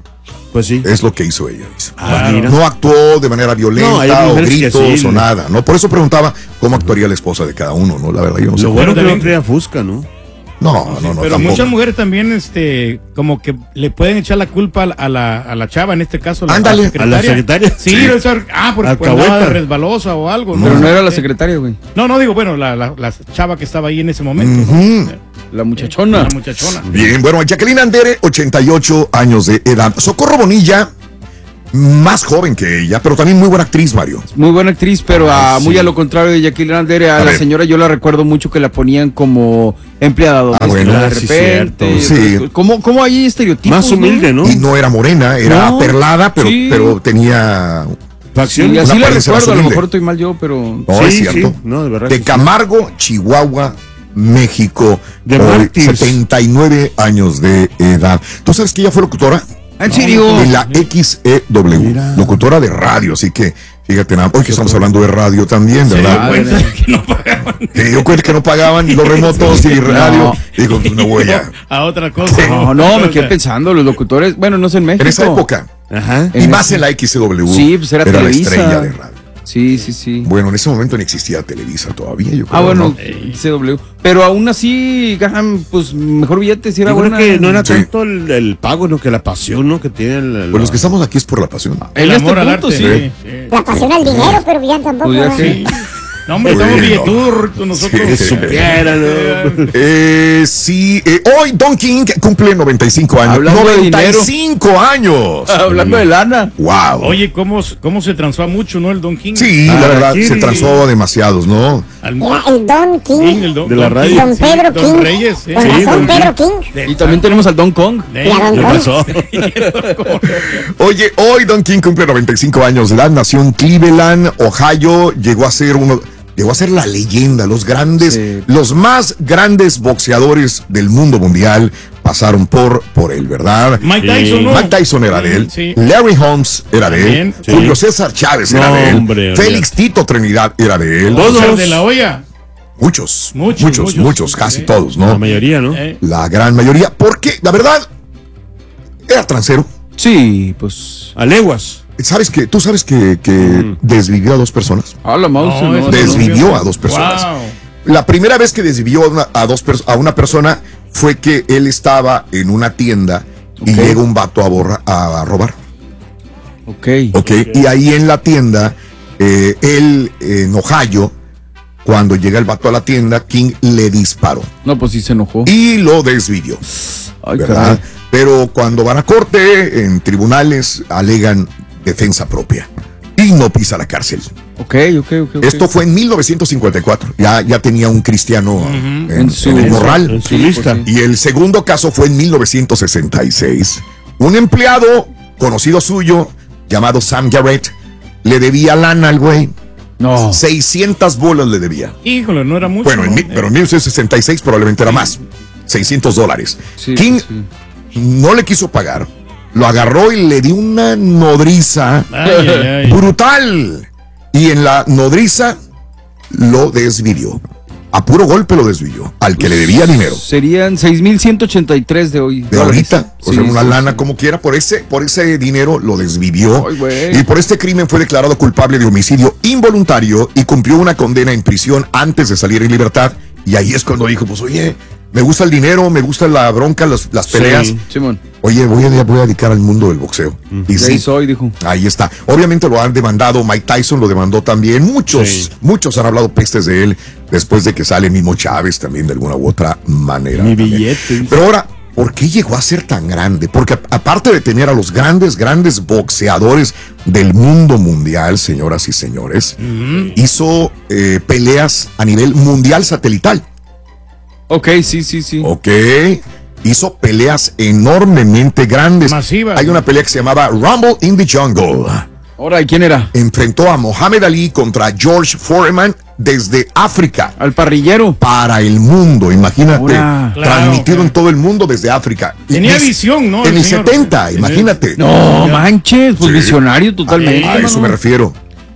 S2: Pues sí.
S1: Es lo que hizo ella. Dice.
S2: Ah,
S1: no actuó de manera violenta
S2: no,
S1: o gritos
S2: sí,
S1: o nada, ¿no? Por eso preguntaba cómo actuaría la esposa de cada uno, ¿no? La verdad, yo no sé.
S2: Lo bueno que no traía fusca, ¿no?
S1: No, no, no.
S4: Pero
S1: tampoco.
S4: muchas mujeres también, este, como que le pueden echar la culpa a la, a la chava, en este caso. La,
S1: Ándale,
S4: la secretaria.
S2: ¿a la secretaria?
S4: Sí,
S2: Sí.
S4: eso, ah, porque pues, andaba resbalosa o algo.
S3: Pero
S4: ¿no?
S3: no era la secretaria, güey.
S4: No, no digo, bueno, la, la, la chava que estaba ahí en ese momento.
S1: Uh-huh.
S4: ¿no?
S3: La muchachona.
S4: La muchachona.
S1: Bien, bueno, Jacqueline Andere, ochenta y ocho años de edad. Socorro Bonilla, más joven que ella, pero también muy buena actriz, Mario.
S3: Muy buena actriz, pero
S1: Ay,
S3: a,
S1: sí.
S3: muy a lo contrario de Jacqueline Andere, a,
S1: A
S3: la
S1: ver.
S3: señora yo la recuerdo mucho que la ponían como empleada doméstica
S1: bueno,
S3: de
S1: sí,
S3: repente.
S1: cierto. Sí.
S3: ¿Cómo, ¿Cómo hay estereotipos?
S2: Más humilde, ¿no?
S1: Y no era morena, era
S3: No,
S1: perlada, pero,
S3: sí.
S1: pero tenía...
S3: Sí,
S1: Una
S3: así la
S1: apariencia más
S3: recuerdo, a lo
S1: humilde.
S3: mejor estoy mal yo, pero...
S1: No,
S2: Sí,
S1: es cierto.
S2: sí, no, de verdad
S1: de
S2: que sí.
S1: Camargo, Chihuahua, México,
S2: De
S1: hoy,
S2: Mártires.
S1: setenta y nueve años de edad. ¿Tú sabes que ella fue locutora?
S3: ¿En serio?
S1: En la X E W,
S2: Mira.
S1: locutora de radio, así que fíjate nada, hoy que estamos hablando de radio también, ¿verdad?
S4: Se dio cuenta que no pagaban.
S1: Se dio cuenta que no pagaban los remotos y radio. Digo, no voy a...
S4: A otra cosa.
S3: No, no, me quedé pensando, los locutores, bueno, no sé en México.
S1: En esa época,
S2: Ajá.
S1: y
S3: En
S1: más
S3: ese-
S1: en la X E W,
S3: Sí, pues era
S1: la
S3: Televisa.
S1: estrella de radio.
S3: Sí, sí, sí.
S1: Bueno, en ese momento no existía Televisa todavía, yo creo.
S3: Ah, bueno,
S1: ¿no?
S3: C W. Pero aún así, ganan, pues, mejor billete si era
S2: Yo creo
S3: buena.
S2: que no era
S1: Sí.
S2: tanto el, el pago, no que la pasión, ¿no? Que tiene el, el-
S1: Pues los que estamos aquí es por la pasión.
S3: En
S4: El
S3: este
S4: amor al
S3: punto,
S4: arte.
S3: sí.
S4: Sí.
S5: La pasión al dinero, pero ya tampoco.
S3: Pudiera
S5: ¿verdad?
S3: ser.
S4: No, hombre, estamos
S1: Bueno.
S4: billetudos nosotros.
S1: Sí,
S2: que supiera, ¿no?
S1: Eh, sí, eh, hoy Don King cumple noventa y cinco años.
S3: Hablando de
S1: noventa y
S3: dinero.
S1: cinco años.
S3: Hablando de lana.
S1: Wow.
S4: Oye, ¿cómo, cómo se transó mucho, ¿no? El Don King.
S1: Sí,
S2: Ah,
S1: la verdad,
S2: aquí-
S1: se transó a demasiados, ¿no?
S4: Al-
S5: Era el Don King.
S4: King, el don,
S2: De la
S4: don
S2: radio.
S4: King,
S5: Don
S4: sí,
S5: Pedro
S4: Don
S5: King.
S4: Reyes. sí.
S5: Con
S2: Sí,
S5: razón,
S2: Don
S5: Pedro King.
S4: De-
S3: Y también tenemos al Don Kong.
S4: de-
S5: Y a Don
S2: ¿Qué
S5: Kong.
S2: pasó?
S1: Oye, hoy Don King cumple noventa y cinco años de edad, nació en Cleveland, Ohio, llegó a ser uno, llegó a ser la leyenda, los grandes,
S3: Sí.
S1: los más grandes boxeadores del mundo mundial pasaron por, por él, ¿verdad?
S4: Mike Tyson, ¿no?
S1: Mike Tyson era de él,
S4: Sí.
S1: Larry Holmes era de él,
S4: También,
S2: sí.
S1: Julio César Chávez era
S2: No,
S1: de él,
S2: hombre,
S1: Félix Tito Trinidad era de él,
S4: Oscar de la Olla.
S1: muchos,
S4: Muchos,
S1: muchos, muchos,
S4: muchos,
S1: casi
S4: sí.
S1: todos,
S2: La
S1: ¿no?
S2: mayoría, ¿no?
S4: Eh,
S1: La gran mayoría, porque la verdad era transero.
S3: Sí, pues.
S2: A leguas.
S1: ¿Sabes que tú sabes que, que desvivió a dos personas?
S3: Ah, la mouse.
S4: No,
S3: No,
S4: eso
S3: no,
S1: Desvivió
S4: no,
S1: a dos personas.
S4: Wow.
S1: La primera vez que desvivió a una, a dos pers- a una persona fue que él estaba en una tienda y
S3: Ok.
S1: llega un vato a, borra- a robar.
S3: Ok.
S1: ¿Ok? Y ahí en la tienda, eh, él en Ohio, cuando llega el vato a la tienda, King le disparó
S3: No, pues sí se enojó.
S1: y lo desvivió.
S3: Ay,
S1: ¿Verdad?
S3: caray.
S1: Pero cuando van a corte, en tribunales, alegan defensa propia y no pisa la cárcel.
S3: Ok, ok, ok. ok.
S1: Esto fue en mil novecientos cincuenta y cuatro. Ya, ya tenía un cristiano en,
S3: En su-
S1: en el morral.
S2: En su
S3: Sí,
S2: lista.
S3: pues sí.
S1: Y el segundo caso fue en mil novecientos sesenta y seis. Un empleado conocido suyo, llamado Sam Garrett, le debía lana al güey.
S3: No.
S1: seiscientas bolas le debía.
S4: Híjole, no era mucho.
S1: Bueno, en
S4: ¿no?
S1: mi- pero en mil novecientos sesenta y seis probablemente era más. seiscientos dólares.
S3: Sí,
S1: King
S3: sí.
S1: no le quiso pagar. Lo agarró y le dio una nodriza
S4: Ay, ay, ay.
S1: brutal. Y en la nodriza lo desvivió. A puro golpe lo desvivió. Al que le debía dinero.
S3: Serían seis mil ciento ochenta y tres de hoy.
S1: De ahorita, o
S3: Sí,
S1: sea, una
S3: sí,
S1: lana
S3: sí.
S1: como quiera, por ese, por ese dinero lo desvivió.
S3: Ay, güey.
S1: Y por este crimen fue declarado culpable de homicidio involuntario y cumplió una condena en prisión antes de salir en libertad. Y ahí es cuando dijo, pues oye, me gusta el dinero, me gusta la bronca, las, las peleas.
S2: Sí.
S3: Simón.
S1: Oye, voy a, voy a dedicar al mundo del boxeo. Y
S3: De
S1: sí,
S3: ahí soy, dijo.
S1: ahí está. Obviamente lo han demandado, Mike Tyson lo demandó también. Muchos,
S2: Sí.
S1: muchos han hablado pestes de él después de que sale mismo Chávez también de alguna u otra manera.
S2: Mi
S1: también.
S2: billete.
S1: Pero ahora, ¿por qué llegó a ser tan grande? Porque a- aparte de tener a los grandes, grandes boxeadores del mundo mundial, señoras y señores, hizo eh, peleas a nivel mundial satelital.
S3: Ok, sí, sí, sí.
S1: Ok. Hizo peleas enormemente grandes.
S4: Masivas.
S1: Hay una pelea que se llamaba Rumble in the Jungle.
S3: Ahora, ¿y quién era?
S1: Enfrentó a Muhammad Ali contra George Foreman desde África
S3: Al parrillero.
S1: para el mundo. Imagínate.
S3: Ahora.
S1: Transmitido
S4: Claro,
S1: en todo el mundo desde África. Y
S4: Tenía
S1: mis-
S4: visión, ¿no?
S1: En
S4: el
S1: el
S4: señor?
S1: setenta,
S4: Tenía-
S1: imagínate.
S3: No, manches, pues
S1: Sí.
S3: visionario totalmente.
S1: A eso me
S3: mano.
S1: refiero.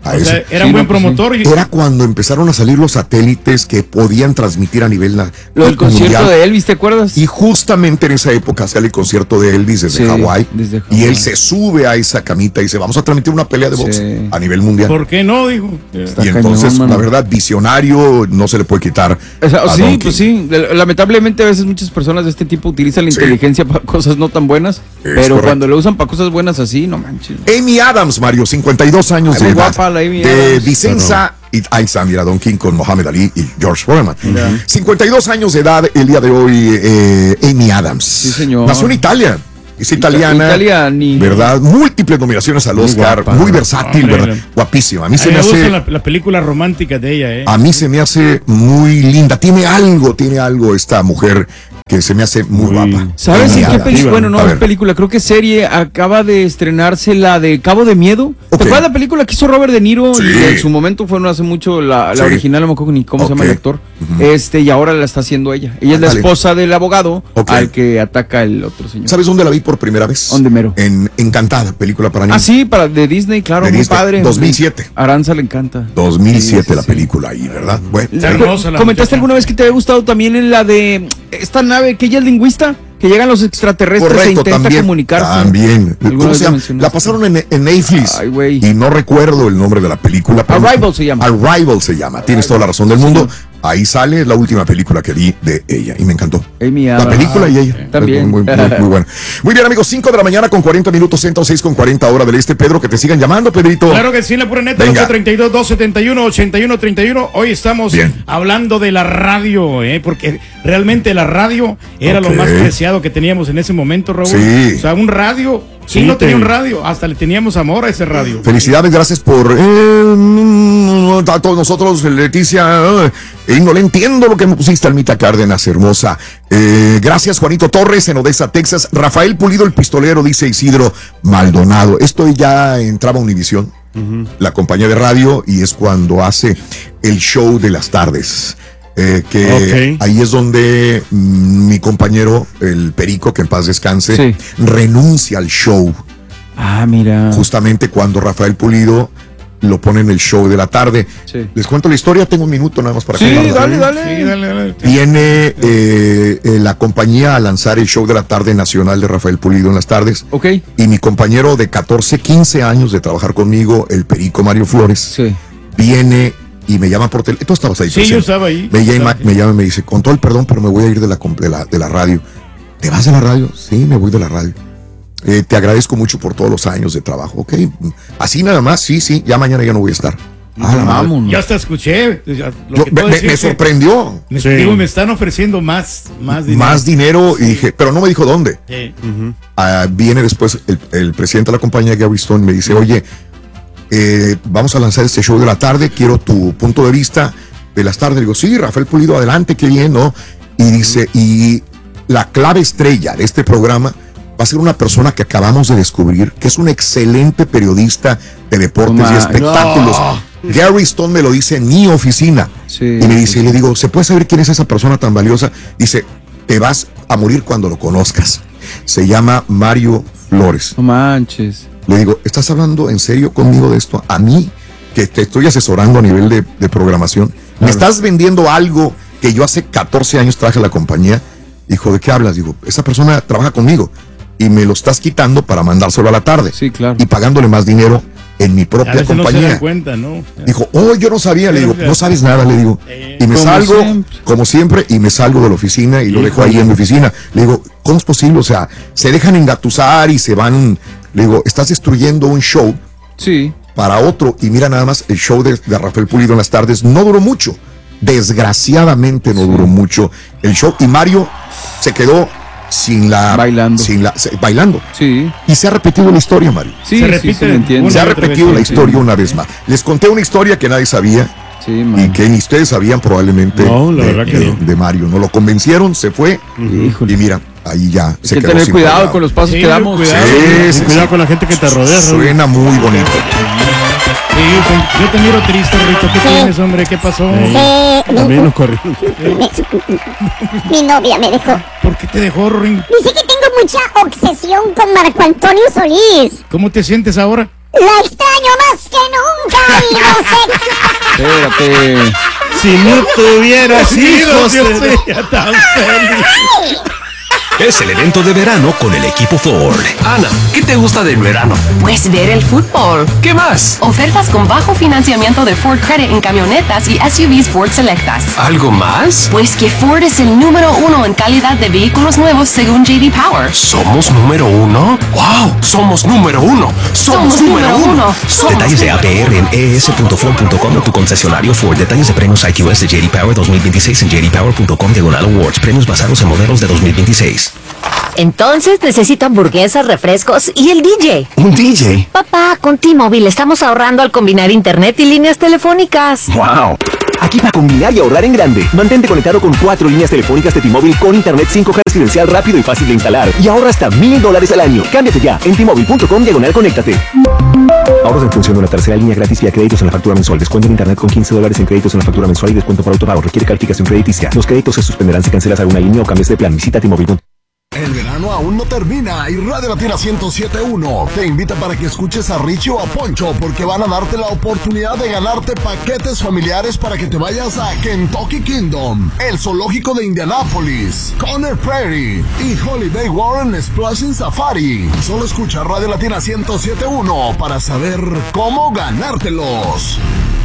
S1: a
S4: o
S1: eso.
S4: sea, era sí, un buen no, promotor.
S1: Sí. Era cuando empezaron a salir los satélites que podían transmitir a nivel nacional.
S3: Lo del concierto de Elvis, ¿te acuerdas?
S1: Y justamente en esa época sale el concierto de Elvis desde sí, Hawái. Desde y él se sube a esa camita y dice, vamos a transmitir una pelea de box sí. a nivel mundial.
S4: ¿Por qué no? Dijo.
S1: Está y entonces, cañón, la verdad, visionario no se le puede quitar.
S3: O sea, sí, Donkey. Pues sí. Lamentablemente a veces muchas personas de este tipo utilizan la sí. inteligencia para cosas no tan buenas, es pero correcto. Cuando lo usan para cosas buenas así, no manches.
S1: Amy Adams, Mario, cincuenta y dos años Ay, de edad.
S3: Guapa, la Amy
S1: de
S3: Adams.
S1: Vicenza. Y ahí está, mira, Don King con Muhammad Ali y George Foreman. Yeah. cincuenta y dos años de edad el día de hoy, eh, Amy Adams.
S3: Sí, señor.
S1: Nació en Italia. Es italiana, Italiani. ¿verdad? Múltiples nominaciones al Oscar, muy, guapa, muy versátil, ¿verdad? Hombre. Guapísima. A mí a se me, me hace
S4: la, la película romántica de ella, ¿eh?
S1: A mí se me hace muy linda. Tiene algo, tiene algo esta mujer que se me hace muy, muy guapa.
S3: ¿Sabes en qué película? Bueno, no es película, creo que serie. Acaba de estrenarse la de Cabo de Miedo. Okay. ¿Te acuerdas la película que hizo Robert De Niro? Sí. Y en su momento fue no hace mucho la, la sí. original, no me acuerdo ni cómo okay. se llama el actor. Uh-huh. Este, y ahora la está haciendo ella. Ella ah, es la dale. esposa del abogado okay. al que ataca el otro señor.
S1: ¿Sabes dónde la vi por primera vez?
S3: ¿Dónde mero?
S1: En Encantada, película para niños.
S3: Ah, sí, para de Disney, claro, de muy Disney. Padre.
S1: dos mil siete.
S3: Aranza le encanta.
S1: dos mil siete sí, sí, la película ahí, ¿verdad? Bueno,
S3: hermosa la ¿comentaste muchacha. Alguna vez que te había gustado también en la de esta nave que ella es lingüista? Que llegan los extraterrestres Correcto, e intenta
S1: también,
S3: comunicarse.
S1: También. ¿Cómo se llama? La pasaron en, en Netflix. Ay, y no recuerdo el nombre de la película.
S3: Arrival se llama.
S1: Arrival se llama. Tienes toda la razón del mundo. Ahí sale la última película que vi de ella y me encantó.
S3: Amy
S1: la película y ella.
S3: También.
S1: Muy, muy, muy, muy buena. Muy bien, amigos. cinco de la mañana con cuarenta minutos, ciento seis con cuarenta hora del este. Pedro, que te sigan llamando, Pedrito.
S4: Claro que sí, la pura neta. ocho treinta y dos, doscientos setenta y uno, ochenta y uno treinta y uno. Hoy estamos bien. hablando de la radio, ¿eh? Porque realmente la radio era okay. lo más preciado que teníamos en ese momento, Raúl. Sí. O sea, un radio. ¿Quién sí, no tenía un radio? Hasta le teníamos amor a ese radio.
S1: Felicidades, gracias por eh, a todos nosotros, Leticia. Eh, no le entiendo lo que me pusiste, Almita Cárdenas, hermosa. Eh, gracias, Juanito Torres, en Odessa, Texas. Rafael Pulido, el pistolero, dice Isidro Maldonado. Esto ya entraba a Univisión, uh-huh. la compañía de radio, y es cuando hace el show de las tardes. Eh, que okay. ahí es donde mm, mi compañero, el Perico, que en paz descanse, sí. renuncia al show.
S3: Ah, mira.
S1: Justamente cuando Rafael Pulido lo pone en el show de la tarde. Sí. Les cuento la historia, tengo un minuto nada más para
S3: sí, dale, dale. Sí, dale,
S1: dale. Viene eh, eh, la compañía a lanzar el show de la tarde nacional de Rafael Pulido en las tardes.
S3: Ok.
S1: Y mi compañero de catorce, quince años de trabajar conmigo, el Perico Mario Flores,
S3: sí.
S1: viene y me llama por teléfono. Tú estabas ahí.
S4: Sí, presente. Yo estaba ahí.
S1: Me llama, me llama y me dice, con todo el perdón, pero me voy a ir de la, de la, de la radio. ¿Te vas de la radio? Sí, me voy de la radio. Eh, te agradezco mucho por todos los años de trabajo. Ok, así nada más, sí, sí, ya mañana ya no voy a estar.
S4: Ah, vamos. Ya hasta escuché. Ya,
S1: Yo, me, me, me sorprendió.
S4: Me, sí. digo, me están ofreciendo más, más dinero.
S1: Más dinero, sí. Y dije, pero no me dijo dónde. Sí. Uh-huh. Uh, viene después el, el presidente de la compañía, Gary Stone, me dice, oye, Eh, vamos a lanzar este show de la tarde, quiero tu punto de vista de las tardes. Digo, sí, Rafael Pulido, adelante, qué bien, ¿no? Y dice, y la clave estrella de este programa va a ser una persona que acabamos de descubrir, que es un excelente periodista de deportes oh, y espectáculos. No. Gary Stone me lo dice en mi oficina.
S3: Sí,
S1: y me dice, y le digo, ¿se puede saber quién es esa persona tan valiosa? Dice, te vas a morir cuando lo conozcas. Se llama Mario Flores.
S3: No manches.
S1: Le digo, ¿estás hablando en serio conmigo de esto? A mí, que te estoy asesorando a nivel de, de programación. Claro. ¿Me estás vendiendo algo que yo hace catorce años traje a la compañía? Dijo, ¿de qué hablas? Digo, esa persona trabaja conmigo y me lo estás quitando para mandárselo a la tarde.
S3: Sí, claro.
S1: Y pagándole más dinero en mi propia
S4: a
S1: compañía.
S4: No se da cuenta, ¿no?
S1: Dijo, oh, yo no sabía. Le digo, no sabes nada, le digo. Y me como salgo, siempre. como siempre, y me salgo de la oficina y lo dejo ahí en mi oficina. Le digo, ¿cómo es posible? O sea, se dejan engatusar y se van. Le digo, estás destruyendo un show
S3: sí.
S1: para otro. Y mira nada más, el show de, de Rafael Pulido en las tardes no duró mucho. Desgraciadamente no sí. duró mucho el show. Y Mario se quedó sin la...
S3: Bailando.
S1: Sin la, se, bailando.
S3: Sí.
S1: Y se ha repetido la historia, Mario.
S3: Sí,
S4: se repite.
S3: Sí, se,
S1: se ha repetido vez, la historia sí. una vez más. Les conté una historia que nadie sabía.
S3: Sí,
S1: y que ni ustedes sabían probablemente
S2: no, la
S1: de,
S2: verdad que
S1: de,
S2: no.
S1: de Mario. No lo convencieron, se fue.
S3: Uh-huh.
S1: Y mira, ahí ya
S3: Hay
S1: se
S3: que
S1: quedó
S3: tener
S1: sin
S3: cuidado
S1: cuidado.
S3: con los pasos
S4: sí,
S3: que damos.
S4: Cuidado,
S1: sí, sí,
S2: cuidado
S1: sí.
S2: con la gente que te rodea.
S1: Suena muy bonito.
S4: Sí, yo te miro triste, Rito. ¿Qué sí. tienes, hombre? ¿Qué pasó?
S5: Sí.
S2: También nos corrió.
S5: Mi novia me dejó.
S4: ¿Por qué te dejó, Ring?
S5: Dice que tengo mucha obsesión con Marco Antonio Solís.
S4: ¿Cómo te sientes ahora?
S5: La extraño más que nunca y no sé.
S3: Espérate.
S2: Si no tuvieras hijos, sería tan feliz.
S18: Es el evento de verano con el equipo Ford.
S6: Ana, ¿qué te gusta del verano?
S7: Pues ver el fútbol.
S6: ¿Qué más?
S7: Ofertas con bajo financiamiento de Ford Credit en camionetas y S U Vs Ford Selectas.
S6: ¿Algo más?
S7: Pues que Ford es el número uno en calidad de vehículos nuevos según J D Power.
S6: ¿Somos número uno? ¡Wow! ¡Somos número uno! ¡Somos, Somos número uno! uno.
S18: Somos Detalles de A P R en e s punto ford punto com o tu concesionario Ford. Detalles de premios I Q S de J D Power dos mil veintiséis en j d power punto com diagonal awards. Premios basados en modelos de dos mil veintiséis.
S23: Entonces necesito hamburguesas, refrescos y el D J.
S18: ¿Un D J?
S23: Papá, con T-Mobile estamos ahorrando al combinar internet y líneas telefónicas.
S18: ¡Wow! Aquí para combinar y ahorrar en grande. Mantente conectado con cuatro líneas telefónicas de T-Mobile con internet cinco G residencial rápido y fácil de instalar. Y ahorra hasta mil dólares al año. Cámbiate ya en t mobile punto com diagonal conéctate. Ahorros en función de una tercera línea gratis vía créditos en la factura mensual. Descuento en internet con quince dólares en créditos en la factura mensual y descuento por autopago. Requiere calificación crediticia. Los créditos se suspenderán si cancelas alguna línea o cambias de plan. Visita T Mobile punto com.
S9: El verano aún no termina y Radio Latina ciento siete punto uno te invita para que escuches a Richie o a Poncho porque van a darte la oportunidad de ganarte paquetes familiares para que te vayas a Kentucky Kingdom, el zoológico de Indianápolis, Conner Prairie y Holiday Warren Splashing Safari. Solo escucha Radio Latina ciento siete punto uno para saber cómo ganártelos.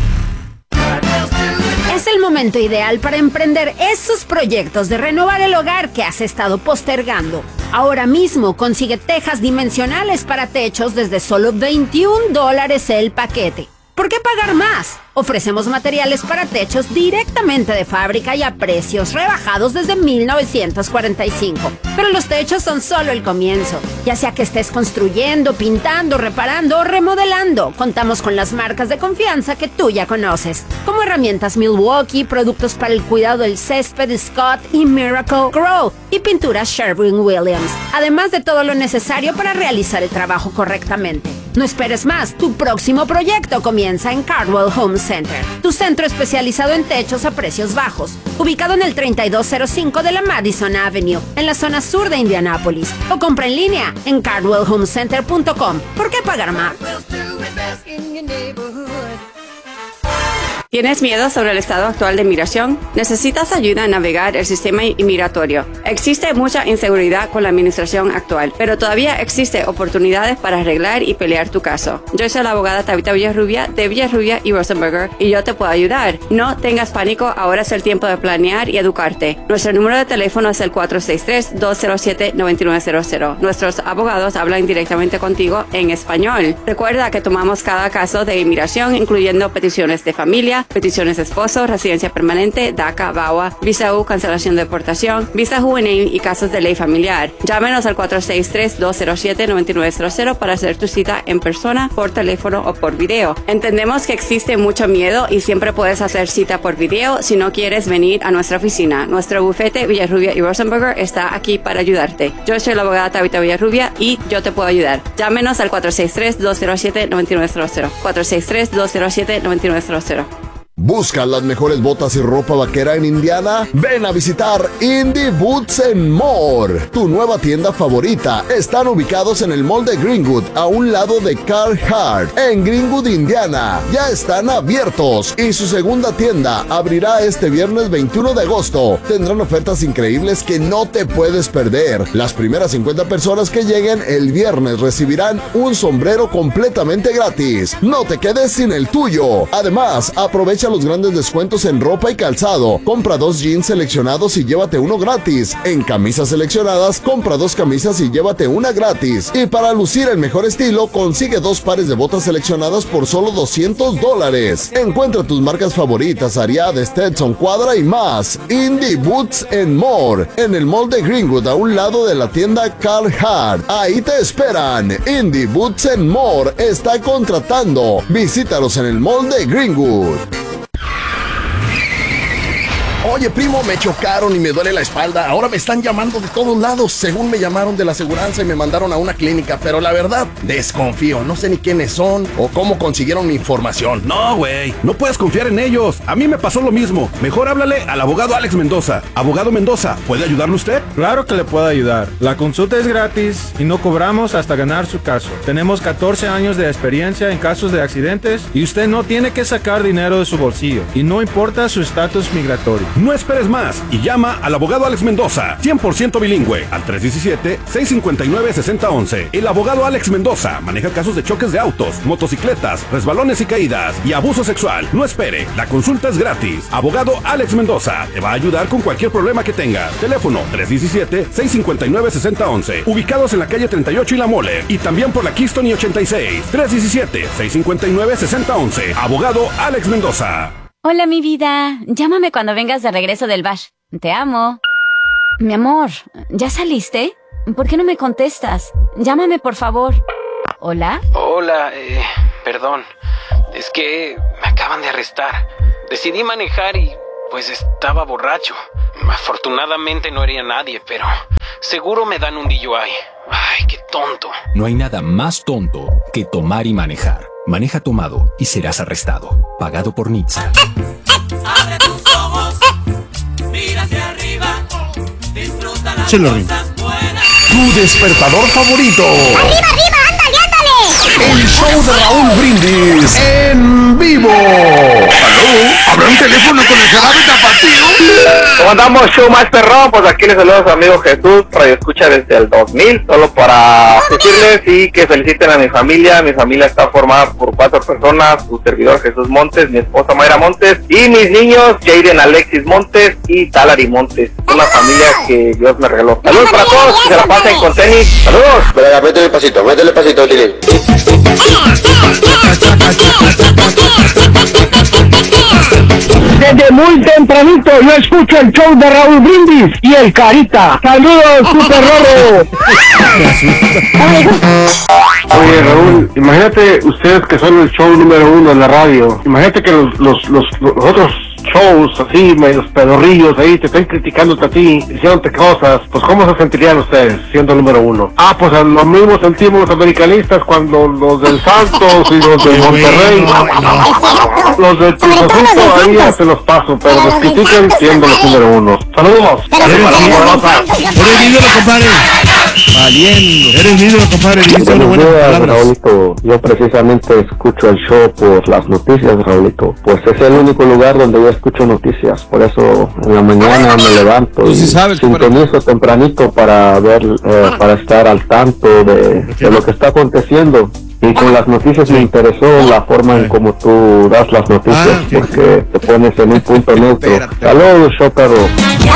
S17: Es el momento ideal para emprender esos proyectos de renovar el hogar que has estado postergando. Ahora mismo consigue tejas dimensionales para techos desde solo veintiún dólares el paquete. ¿Por qué pagar más? Ofrecemos materiales para techos directamente de fábrica y a precios rebajados desde mil novecientos cuarenta y cinco. Pero los techos son solo el comienzo. Ya sea que estés construyendo, pintando, reparando o remodelando, contamos con las marcas de confianza que tú ya conoces, como herramientas Milwaukee, productos para el cuidado del césped Scott y Miracle Grow y pinturas Sherwin-Williams, además de todo lo necesario para realizar el trabajo correctamente. No esperes más, tu próximo proyecto comienza en Cardwell Home Center, tu centro especializado en techos a precios bajos, ubicado en el treinta y dos cero cinco de la Madison Avenue, en la zona sur de Indianápolis, o compra en línea en cardwell home center punto com. ¿Por qué pagar más?
S24: ¿Tienes miedo sobre el estado actual de migración? ¿Necesitas ayuda en navegar el sistema inmigratorio? Existe mucha inseguridad con la administración actual, pero todavía existe oportunidades para arreglar y pelear tu caso. Yo soy la abogada Tabitha Villarrubia de Villarrubia y Rosenberger y yo te puedo ayudar. No tengas pánico, ahora es el tiempo de planear y educarte. Nuestro número de teléfono es el cuatro seis tres, dos cero siete, nueve nueve cero cero. Nuestros abogados hablan directamente contigo en español. Recuerda que tomamos cada caso de inmigración, incluyendo peticiones de familia, peticiones de esposo, residencia permanente, DACA, V A W A, visa U, cancelación de deportación, visa juvenil y casos de ley familiar. Llámenos al cuatro seis tres, dos cero siete, nueve nueve cero cero para hacer tu cita en persona, por teléfono o por video. Entendemos que existe mucho miedo y siempre puedes hacer cita por video si no quieres venir a nuestra oficina. Nuestro bufete Villarrubia y Rosenberger está aquí para ayudarte. Yo soy la abogada Tabitha Villarrubia y yo te puedo ayudar. Llámenos al cuatro seis tres, dos cero siete, nueve nueve cero cero. cuatro seis tres, dos cero siete, nueve nueve cero cero.
S9: ¿Buscas las mejores botas y ropa vaquera en Indiana? Ven a visitar Indie Boots and More, tu nueva tienda favorita. Están ubicados en el mall de Greenwood, a un lado de Carhartt, en Greenwood, Indiana. Ya están abiertos y su segunda tienda abrirá este viernes veintiuno de agosto. Tendrán ofertas increíbles que no te puedes perder. Las primeras cincuenta personas que lleguen el viernes recibirán un sombrero completamente gratis. No te quedes sin el tuyo. Además, aprovecha los grandes descuentos en ropa y calzado. Compra dos jeans seleccionados y llévate uno gratis. En camisas seleccionadas, compra dos camisas y llévate una gratis. Y para lucir el mejor estilo, consigue dos pares de botas seleccionadas por solo doscientos dólares. Encuentra tus marcas favoritas, Ariat, Stetson, Cuadra y más. Indie Boots and More, en el mall de Greenwood, a un lado de la tienda Carhartt. Ahí te esperan. Indie Boots and More está contratando. Visítalos en el mall de Greenwood. Oye, primo, me chocaron y me duele la espalda. Ahora me están llamando de todos lados. Según me llamaron de la aseguranza y me mandaron a una clínica. Pero la verdad, desconfío. No sé ni quiénes son o cómo consiguieron mi información.
S15: No, güey. No puedes confiar en ellos. A mí me pasó lo mismo. Mejor háblale al abogado Alex Mendoza. Abogado Mendoza, ¿puede ayudarle usted?
S8: Claro que le puedo ayudar. La consulta es gratis y no cobramos hasta ganar su caso. Tenemos catorce años de experiencia en casos de accidentes y usted no tiene que sacar dinero de su bolsillo. Y no importa su estatus migratorio.
S15: No esperes más y llama al abogado Alex Mendoza, cien por ciento bilingüe, al tres uno siete, seis cinco nueve, seis cero uno uno. El abogado Alex Mendoza maneja casos de choques de autos, motocicletas, resbalones y caídas y abuso sexual. No espere, la consulta es gratis. Abogado Alex Mendoza te va a ayudar con cualquier problema que tengas. Teléfono tres uno siete, seis cinco nueve, seis cero uno uno. Ubicados en la calle treinta y ocho y La Mole y también por la Keystone y ochenta y seis. tres uno siete, seis cinco nueve, seis cero uno uno. Abogado Alex Mendoza.
S10: Hola, mi vida. Llámame cuando vengas de regreso del bash. Te amo. Mi amor, ¿ya saliste? ¿Por qué no me contestas? Llámame, por favor. ¿Hola?
S11: Hola, eh, perdón. Es que me acaban de arrestar. Decidí manejar y, pues, estaba borracho. Afortunadamente no hería a nadie, pero seguro me dan un D U I. Ay, qué tonto.
S12: No hay nada más tonto que tomar y manejar. Maneja tomado y serás arrestado. Pagado por N H T S A.
S14: Abre tus ojos, mira hacia arriba, disfruta las cosas buenas.
S15: Tu despertador favorito.
S5: ¡Arriba, arriba! ¡Ándale, ándale!
S15: El show de Raúl Brindis en vivo.
S1: ¿Habrá un teléfono con el jarabe tapatío?
S20: ¿Cómo andamos, show más perrón? Pues aquí les saluda a su amigo Jesús, radio escucha desde el dos mil, solo para decirles y que feliciten a mi familia. Mi familia está formada por cuatro personas, su servidor Jesús Montes, mi esposa Mayra Montes y mis niños Jaden Alexis Montes y Talari Montes. Una familia que Dios me regaló. Saludos para todos, que se la pasen con tenis. Saludos.
S21: Venga, métele pasito, métele pasito, Tili.
S25: Desde muy tempranito yo escucho el show de Raúl Brindis y el Carita. ¡Saludos, Super Roro!
S20: Oye, Raúl, imagínate ustedes que son el show número uno en la radio. Imagínate que los, los, los, los otros shows así, medios pedorrillos ahí, te están criticándote a ti, diciéndote cosas. Pues ¿cómo se sentirían ustedes siendo el número uno? Ah, pues lo mismo sentimos los americanistas cuando los del Santos y los del Monterrey, los del Cruz Azul todavía se los paso, pero los critican siendo los número uno. Saludos.
S2: Eres mi ídolo, compadre. Valiendo. Eres mi ídolo, compadre.
S26: Buenos días, Raulito. Yo precisamente escucho el show por las noticias, Raulito. Pues es el único lugar donde yo escucho noticias. Por eso en la mañana me levanto y sí sabes, sintonizo tempranito para ver, eh, para estar al tanto de, de lo que está aconteciendo. Y con las noticias me interesó la forma en cómo tú das las noticias, ah, porque te pones en un punto neutro. Saludos, show perro.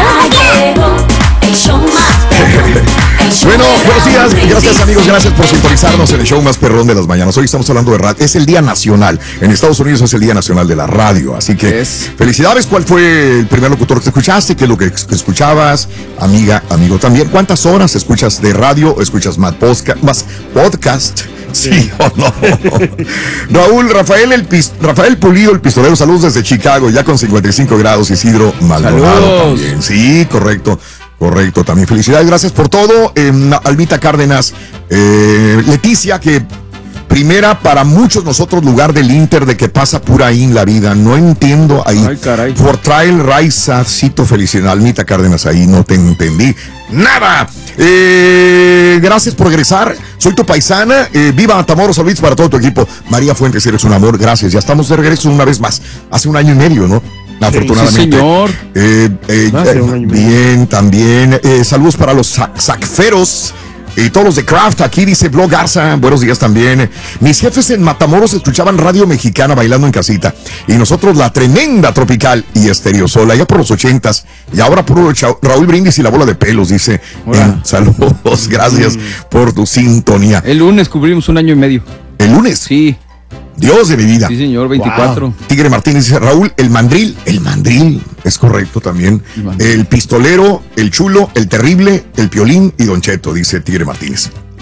S1: Bueno, buenos días, gracias amigos, gracias por sintonizarnos en el show más perrón de las mañanas. Hoy estamos hablando de radio, es el Día Nacional, en Estados Unidos es el Día Nacional de la Radio, así que es. Felicidades. ¿Cuál fue el primer locutor que escuchaste? ¿Qué es lo que escuchabas? Amiga, amigo también, ¿cuántas horas escuchas de radio o escuchas más podcast? Más podcast? Sí o no. Raúl, Rafael, el pis, Rafael Pulido, el pistolero, saludos desde Chicago, ya con cincuenta y cinco grados, Isidro Maldonado también. Sí, correcto. Correcto, también felicidades, gracias por todo. Eh, Almita Cárdenas, eh, Leticia, que primera para muchos nosotros lugar del Inter de que pasa pura ahí en la vida. No entiendo ahí. Ay, caray. Por Trail Raiza, cito felicidad. Almita Cárdenas, ahí no te entendí nada. Eh, gracias por regresar. Soy tu paisana. Eh, viva Matamoros, saludos para todo tu equipo. María Fuentes, eres un amor. Gracias. Ya estamos de regreso una vez más. Hace un año y medio, ¿no? Afortunadamente. Sí, señor. Eh, eh, eh, bien, también. Eh, saludos para los sac sacferos y todos los de Craft. Aquí dice Blog Garza. Buenos días también. Mis jefes en Matamoros escuchaban Radio Mexicana bailando en casita. Y nosotros la tremenda Tropical y Estéreo Sol, allá por los ochentas. Y ahora puro Raúl Brindis y la bola de pelos, dice. Eh, saludos, gracias mm. por tu sintonía.
S3: El lunes cubrimos un año y medio.
S1: ¿El lunes?
S3: Sí.
S1: Dios de mi vida.
S3: Sí, señor, veinticuatro.
S1: Wow. Tigre Martínez dice, Raúl, el mandril, el mandril, es correcto también. El, el pistolero, el chulo, el terrible, el piolín y Don Cheto, dice Tigre Martínez.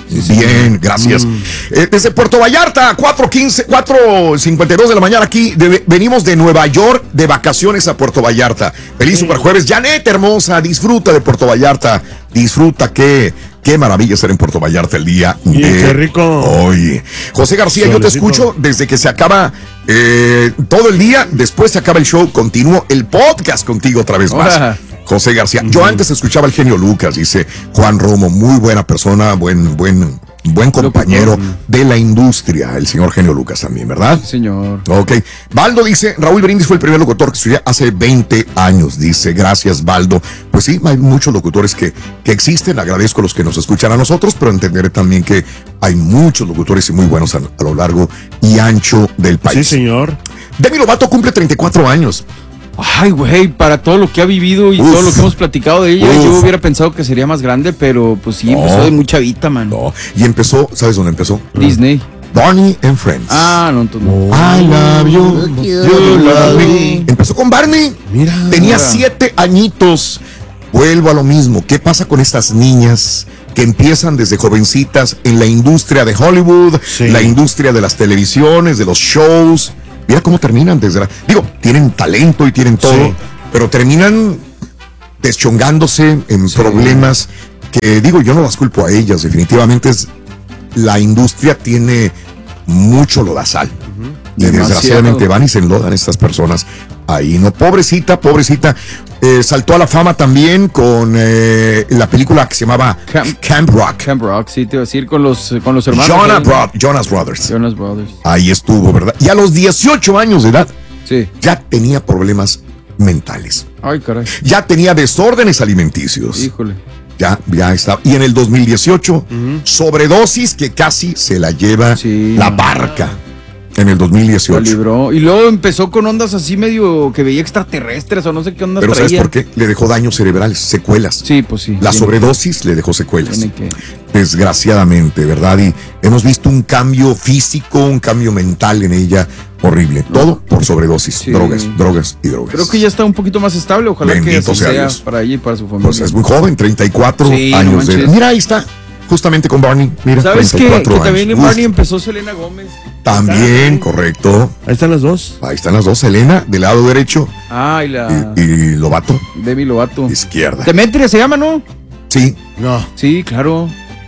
S1: Sí, sí. Bien, gracias. Mm. Eh, desde Puerto Vallarta, cuatro quince, cuatro cincuenta y dos de la mañana aquí. De, venimos de Nueva York de vacaciones a Puerto Vallarta. Feliz sí. super jueves. Janet, hermosa, disfruta de Puerto Vallarta. Disfruta que... Qué maravilla estar en Puerto Vallarta el día
S2: de qué rico.
S1: hoy. José García, Solecito. Yo te escucho desde que se acaba eh, todo el día. Después se acaba el show. Continúo el podcast contigo otra vez más. Hola. José García. Yo antes escuchaba al genio Lucas, dice Juan Romo. Muy buena persona, buen, buen, buen compañero de la industria. El señor genio Lucas también, ¿verdad?
S3: Sí, señor.
S1: Ok. Baldo dice, Raúl Brindis fue el primer locutor que estudié hace veinte años. Dice, gracias, Baldo. Pues sí, hay muchos locutores que, que existen. Agradezco a los que nos escuchan a nosotros, pero entenderé también que hay muchos locutores y muy buenos a, a lo largo y ancho del país.
S2: Sí, señor.
S1: Demi Lovato cumple treinta y cuatro años.
S3: Ay, güey, para todo lo que ha vivido y uf, todo lo que hemos platicado de ella, uf. yo hubiera pensado que sería más grande, pero pues sí, no, empezó de muy chavita, man.
S1: No, y empezó, ¿sabes dónde empezó?
S3: Disney.
S1: Barney and Friends.
S3: Ah, no, entonces no.
S1: I love you, you love me. Empezó con Barney. Mira. Tenía siete añitos. Vuelvo a lo mismo. ¿Qué pasa con estas niñas que empiezan desde jovencitas en la industria de Hollywood, sí. la industria de las televisiones, de los shows? Mira cómo terminan desde la... Digo, tienen talento y tienen todo, sí. pero terminan deschongándose en sí. problemas que, digo, yo no las culpo a ellas. Definitivamente es, la industria tiene mucho lodazal. Uh-huh. Y Demasiado. desgraciadamente van y se enlodan estas personas ahí, ¿no? Pobrecita, pobrecita. Eh, saltó a la fama también con eh, la película que se llamaba Camp, Camp Rock.
S3: Camp Rock, sí, te iba a decir, con los, con los hermanos.
S1: Jonas, Bro- Jonas Brothers.
S3: Jonas Brothers.
S1: Ahí estuvo, ¿verdad? Y a los dieciocho años de edad,
S3: sí.
S1: ya tenía problemas mentales.
S3: Ay, caray.
S1: Ya tenía desórdenes alimenticios.
S3: Híjole.
S1: Ya, ya estaba. Y en el dos mil dieciocho, uh-huh. sobredosis que casi se la lleva sí. la barca. En el dos mil dieciocho.
S3: La libró. Y luego empezó con ondas así medio que veía extraterrestres o no sé qué ondas
S1: Pero
S3: traía.
S1: ¿sabes por qué? Le dejó daños cerebrales, secuelas.
S3: Sí, pues sí.
S1: La sobredosis que... le dejó secuelas.
S3: Que...
S1: Desgraciadamente, ¿verdad? Y hemos visto un cambio físico, un cambio mental en ella horrible. No. Todo por sobredosis. Sí. Drogas, drogas y drogas.
S3: Creo que ya está un poquito más estable. Ojalá Bendito que así sea, sea para ella y para su familia.
S1: Pues es muy joven, treinta y cuatro sí, años no de edad. Mira, ahí está. Justamente con Barney. Mira,
S3: ¿sabes qué? Que también en Barney empezó Selena Gómez.
S1: También, ¿está? Correcto.
S2: Ahí están las dos.
S1: Ahí están las dos. Selena, del lado derecho.
S3: Ah, y la...
S1: Y, y Lovato.
S3: Demi Lovato.
S1: Izquierda.
S3: Demetria se llama, ¿no?
S1: Sí.
S2: No.
S3: Sí, claro.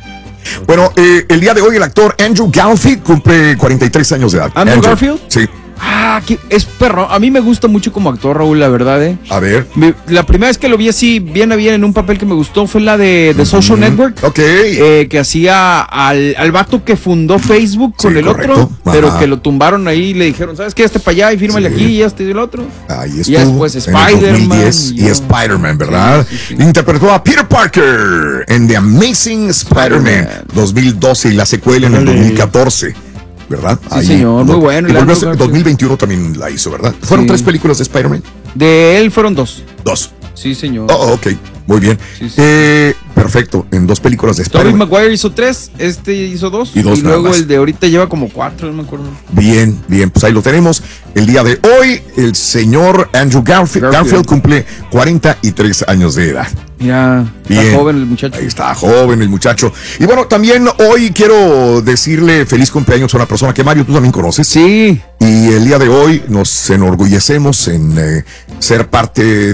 S1: Bueno, eh, el día de hoy el actor Andrew Garfield cumple cuarenta y tres años de edad.
S3: ¿Andrew, Andrew Garfield?
S1: Sí.
S3: Ah, es perro. A mí me gusta mucho como actor, Raúl, la verdad, ¿eh?
S1: A ver.
S3: Me, la primera vez que lo vi así, bien a bien, en un papel que me gustó, fue la de, de Social mm-hmm. Network.
S1: Ok.
S3: Eh, que hacía al, al vato que fundó Facebook con sí, el correcto. otro, Ajá. pero que lo tumbaron ahí y le dijeron, ¿sabes qué? Este para allá y fírmale sí. aquí y este y el otro.
S1: Ahí estuvo.
S3: Y después Spider-Man.
S1: Y, y Spider-Man, ¿verdad? Sí, sí, sí. Interpretó a Peter Parker en The Amazing Spider-Man, Spider-Man. dos mil doce y la secuela en el dos mil catorce. ¿Verdad?
S3: Sí, ahí, señor, muy bueno.
S1: Y volvió a dos mil veintiuno también la hizo, ¿verdad? ¿Fueron sí. tres películas de Spider-Man?
S3: De él fueron dos.
S1: Dos.
S3: Sí, señor.
S1: Oh, ok, muy bien. Sí, sí. Eh, perfecto, en dos películas de Spider-Man.
S3: Tobey Maguire hizo tres, este hizo dos.
S1: Y, dos
S3: y luego el de ahorita lleva como cuatro, no me acuerdo.
S1: Bien, bien, pues ahí lo tenemos. El día de hoy, el señor Andrew Garfield, Garfield. Garfield cumple cuarenta y tres años de edad.
S3: Mira,
S1: bien.
S3: Está joven el muchacho.
S1: Ahí está joven el muchacho. Y bueno, también hoy quiero decirle feliz cumpleaños a una persona que, Mario, tú también conoces.
S3: Sí.
S1: Y el día de hoy nos enorgullecemos en eh, ser parte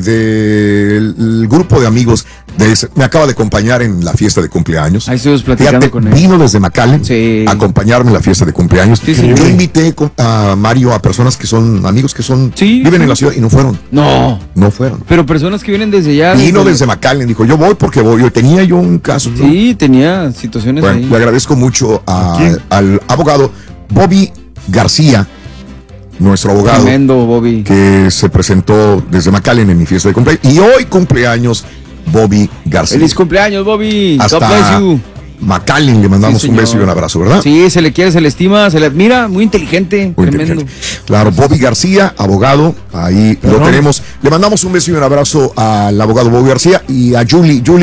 S1: del grupo de amigos. De ese, me acaba de acompañar en la fiesta de cumpleaños.
S3: Ahí estuvimos platicando
S1: Fíjate,
S3: con él.
S1: Vino desde McAllen
S3: sí.
S1: a acompañarme en la fiesta de cumpleaños.
S3: Sí, sí,
S1: Yo
S3: sí.
S1: invité a Mario a personas que son amigos que son
S3: sí,
S1: viven
S3: sí.
S1: en la ciudad y no fueron.
S3: No.
S1: No fueron.
S3: Pero personas que vienen desde allá.
S1: Vino
S3: desde,
S1: desde McAllen. Dijo, yo voy porque voy. Yo tenía yo un caso.
S3: Sí,
S1: ¿no?
S3: tenía situaciones
S1: bueno,
S3: ahí.
S1: Le agradezco mucho a, al abogado Bobby García, nuestro abogado.
S3: Tremendo, Bobby.
S1: Que se presentó desde McAllen en mi fiesta de cumpleaños. Y hoy cumpleaños Bobby García.
S3: Feliz cumpleaños, Bobby.
S1: Hasta
S3: God bless you.
S1: McAllen le mandamos sí, un beso y un abrazo, ¿verdad?
S3: Sí, se le quiere, se le estima, se le admira, muy inteligente,
S1: muy
S3: tremendo.
S1: Inteligente. Claro, Bobby García, abogado, ahí ¿Pero? lo tenemos. Le mandamos un beso y un abrazo al abogado Bobby García y a Julie. Julie,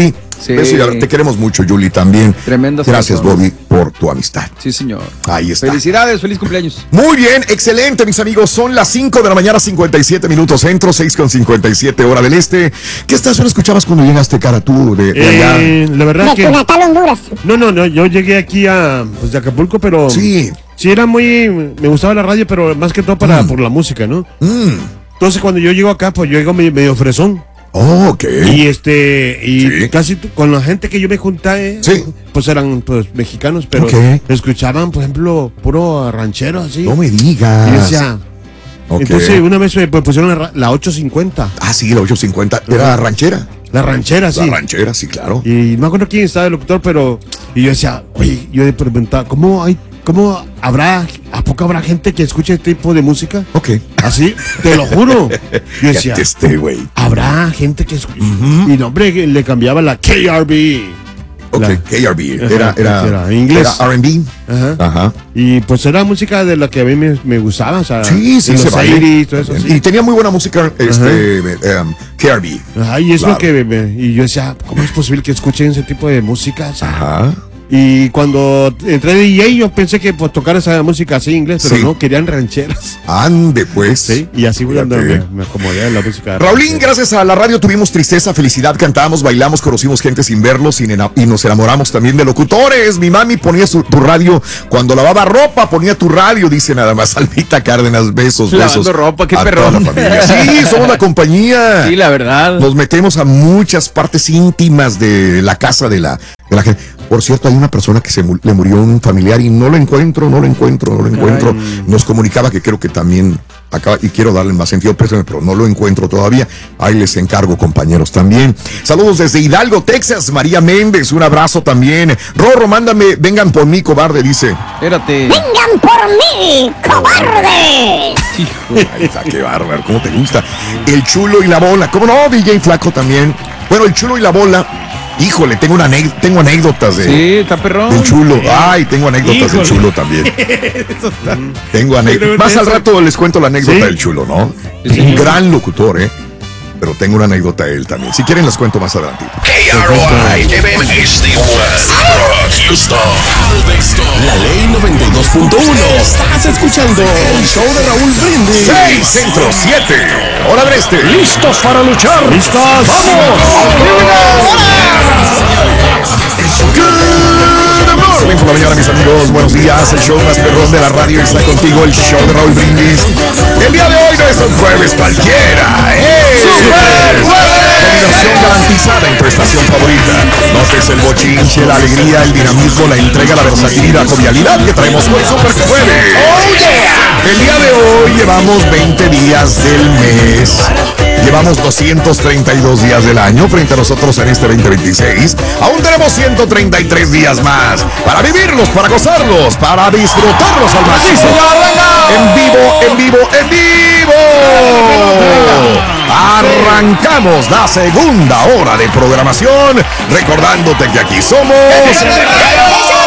S1: Sí. Beso y te queremos mucho, Julie, también.
S3: Tremenda.
S1: Gracias, Bobby, por tu amistad.
S3: Sí, señor.
S1: Ahí está.
S3: Felicidades, feliz cumpleaños.
S1: Muy bien, excelente, mis amigos. Son las cinco de la mañana, cincuenta y siete minutos centro, seis con cincuenta y siete hora del este. ¿Qué estación escuchabas cuando llegaste, cara, tú de, de allá?
S2: Eh, la verdad
S5: de
S2: que...
S5: tu natal Honduras.
S2: No, no, no, yo llegué aquí a, pues, de Acapulco, pero...
S1: Sí.
S2: Sí, era muy... Me gustaba la radio, pero más que todo para, mm. por la música, ¿no?
S1: Mm.
S2: Entonces, cuando yo llego acá, pues yo llego medio, medio fresón.
S1: Oh, ok.
S2: Y este, y
S1: sí.
S2: casi t- con la gente que yo me junté,
S1: sí.
S2: pues eran pues mexicanos, pero
S1: okay.
S2: escuchaban, por ejemplo, puro ranchero así.
S1: No me digas.
S2: Y decía, okay. Entonces una vez me pues, pusieron la, la ochocientos cincuenta.
S1: Ah, sí, la ochocientos cincuenta. ¿Era ranchera?
S2: La ranchera, sí.
S1: La ranchera, sí, claro.
S2: Y no me acuerdo quién estaba el locutor, pero, y yo decía, oye, yo le preguntaba, ¿cómo hay, cómo habrá, a poco habrá gente que escuche este tipo de música?
S1: Ok.
S2: Así, te lo juro. Yo decía,
S1: este, güey.
S2: Habrá gente que escuche. Uh-huh. Y nombre le cambiaba la K R B.
S1: Ok,
S2: la,
S1: K R B. Era,
S2: ajá,
S1: era,
S2: era inglés.
S1: Era R and B.
S2: Ajá.
S1: Ajá.
S2: Y pues era música de la que a mí me, me gustaba. O sea,
S1: sí, sí, se vale.
S2: Y todo eso. Sí.
S1: Y tenía muy buena música, este, um, K R B.
S2: Ajá, y es claro. lo que me, y yo decía, ¿cómo es posible que escuchen ese tipo de música? O sea,
S1: ajá.
S2: Y cuando entré de D J, yo pensé que pues tocar esa música así en inglés, pero sí. no, querían rancheras.
S1: Ande, pues.
S2: Sí, y así me, me acomodé en la música.
S1: Raulín, gracias a la radio tuvimos tristeza, felicidad, cantamos, bailamos, conocimos gente sin verlos y, y nos enamoramos también de locutores. Mi mami ponía su, tu radio cuando lavaba ropa, ponía tu radio, dice nada más. Almita Cárdenas, besos,
S3: Lavando
S1: besos.
S3: ropa, qué perrón.
S1: Sí, somos la compañía.
S3: Sí, la verdad.
S1: Nos metemos a muchas partes íntimas de la casa de la, de la gente. Por cierto, hay una persona que se mu- le murió un familiar y no lo encuentro, no lo encuentro, no lo encuentro. Ay. Nos comunicaba que creo que también acaba, y quiero darle más sentido, pésame, pero no lo encuentro todavía. Ahí les encargo, compañeros, también. Saludos desde Hidalgo, Texas, María Méndez, un abrazo también. Rorro, mándame, vengan por mí, cobarde, dice.
S3: Espérate.
S5: Vengan por mí, cobarde.
S1: Ahí está, qué bárbaro, cómo te gusta. El Chulo y la Bola, ¿cómo no? D J Flaco también. Bueno, el Chulo y la Bola. Híjole, tengo una anécdota, tengo anécdotas de.
S3: Sí, está perrón.
S1: Del Chulo. Ay, tengo anécdotas Híjole. del Chulo también. Tengo anécdotas. Más al rato les cuento la anécdota ¿Sí? del Chulo, ¿no? Es sí. un gran locutor, ¿eh? Pero tengo una anécdota de él también. Si quieren, les cuento más adelante.
S15: K R O I M H D Houston.
S6: La ley noventa y dos punto uno. Estás escuchando el show de Raúl Brindis.
S1: seis, centro, siete. Hora del este.
S25: ¿Listos para luchar?
S2: ¡Listos!
S25: ¡Vamos!
S1: Bien por la mañana, mis amigos, buenos días. El show más perrón de la radio está contigo, el show de Raúl Brindis. El día de hoy no es un jueves cualquiera, ¡eh! ¡Super jueves! Combinación garantizada en tu estación favorita. Notes el bochinche, la alegría, el dinamismo, la entrega, la versatilidad, jovialidad que traemos hoy Super Jueves. ¡Oh, yeah! El día de hoy llevamos veinte días del mes. Llevamos doscientos treinta y dos días del año frente a nosotros en este veinte veintiséis. Aún tenemos ciento treinta y tres días más para vivirlos, para gozarlos, para disfrutarlos al máximo. En vivo, en vivo, en vivo. Arrancamos la segunda hora de programación, recordándote que aquí somos...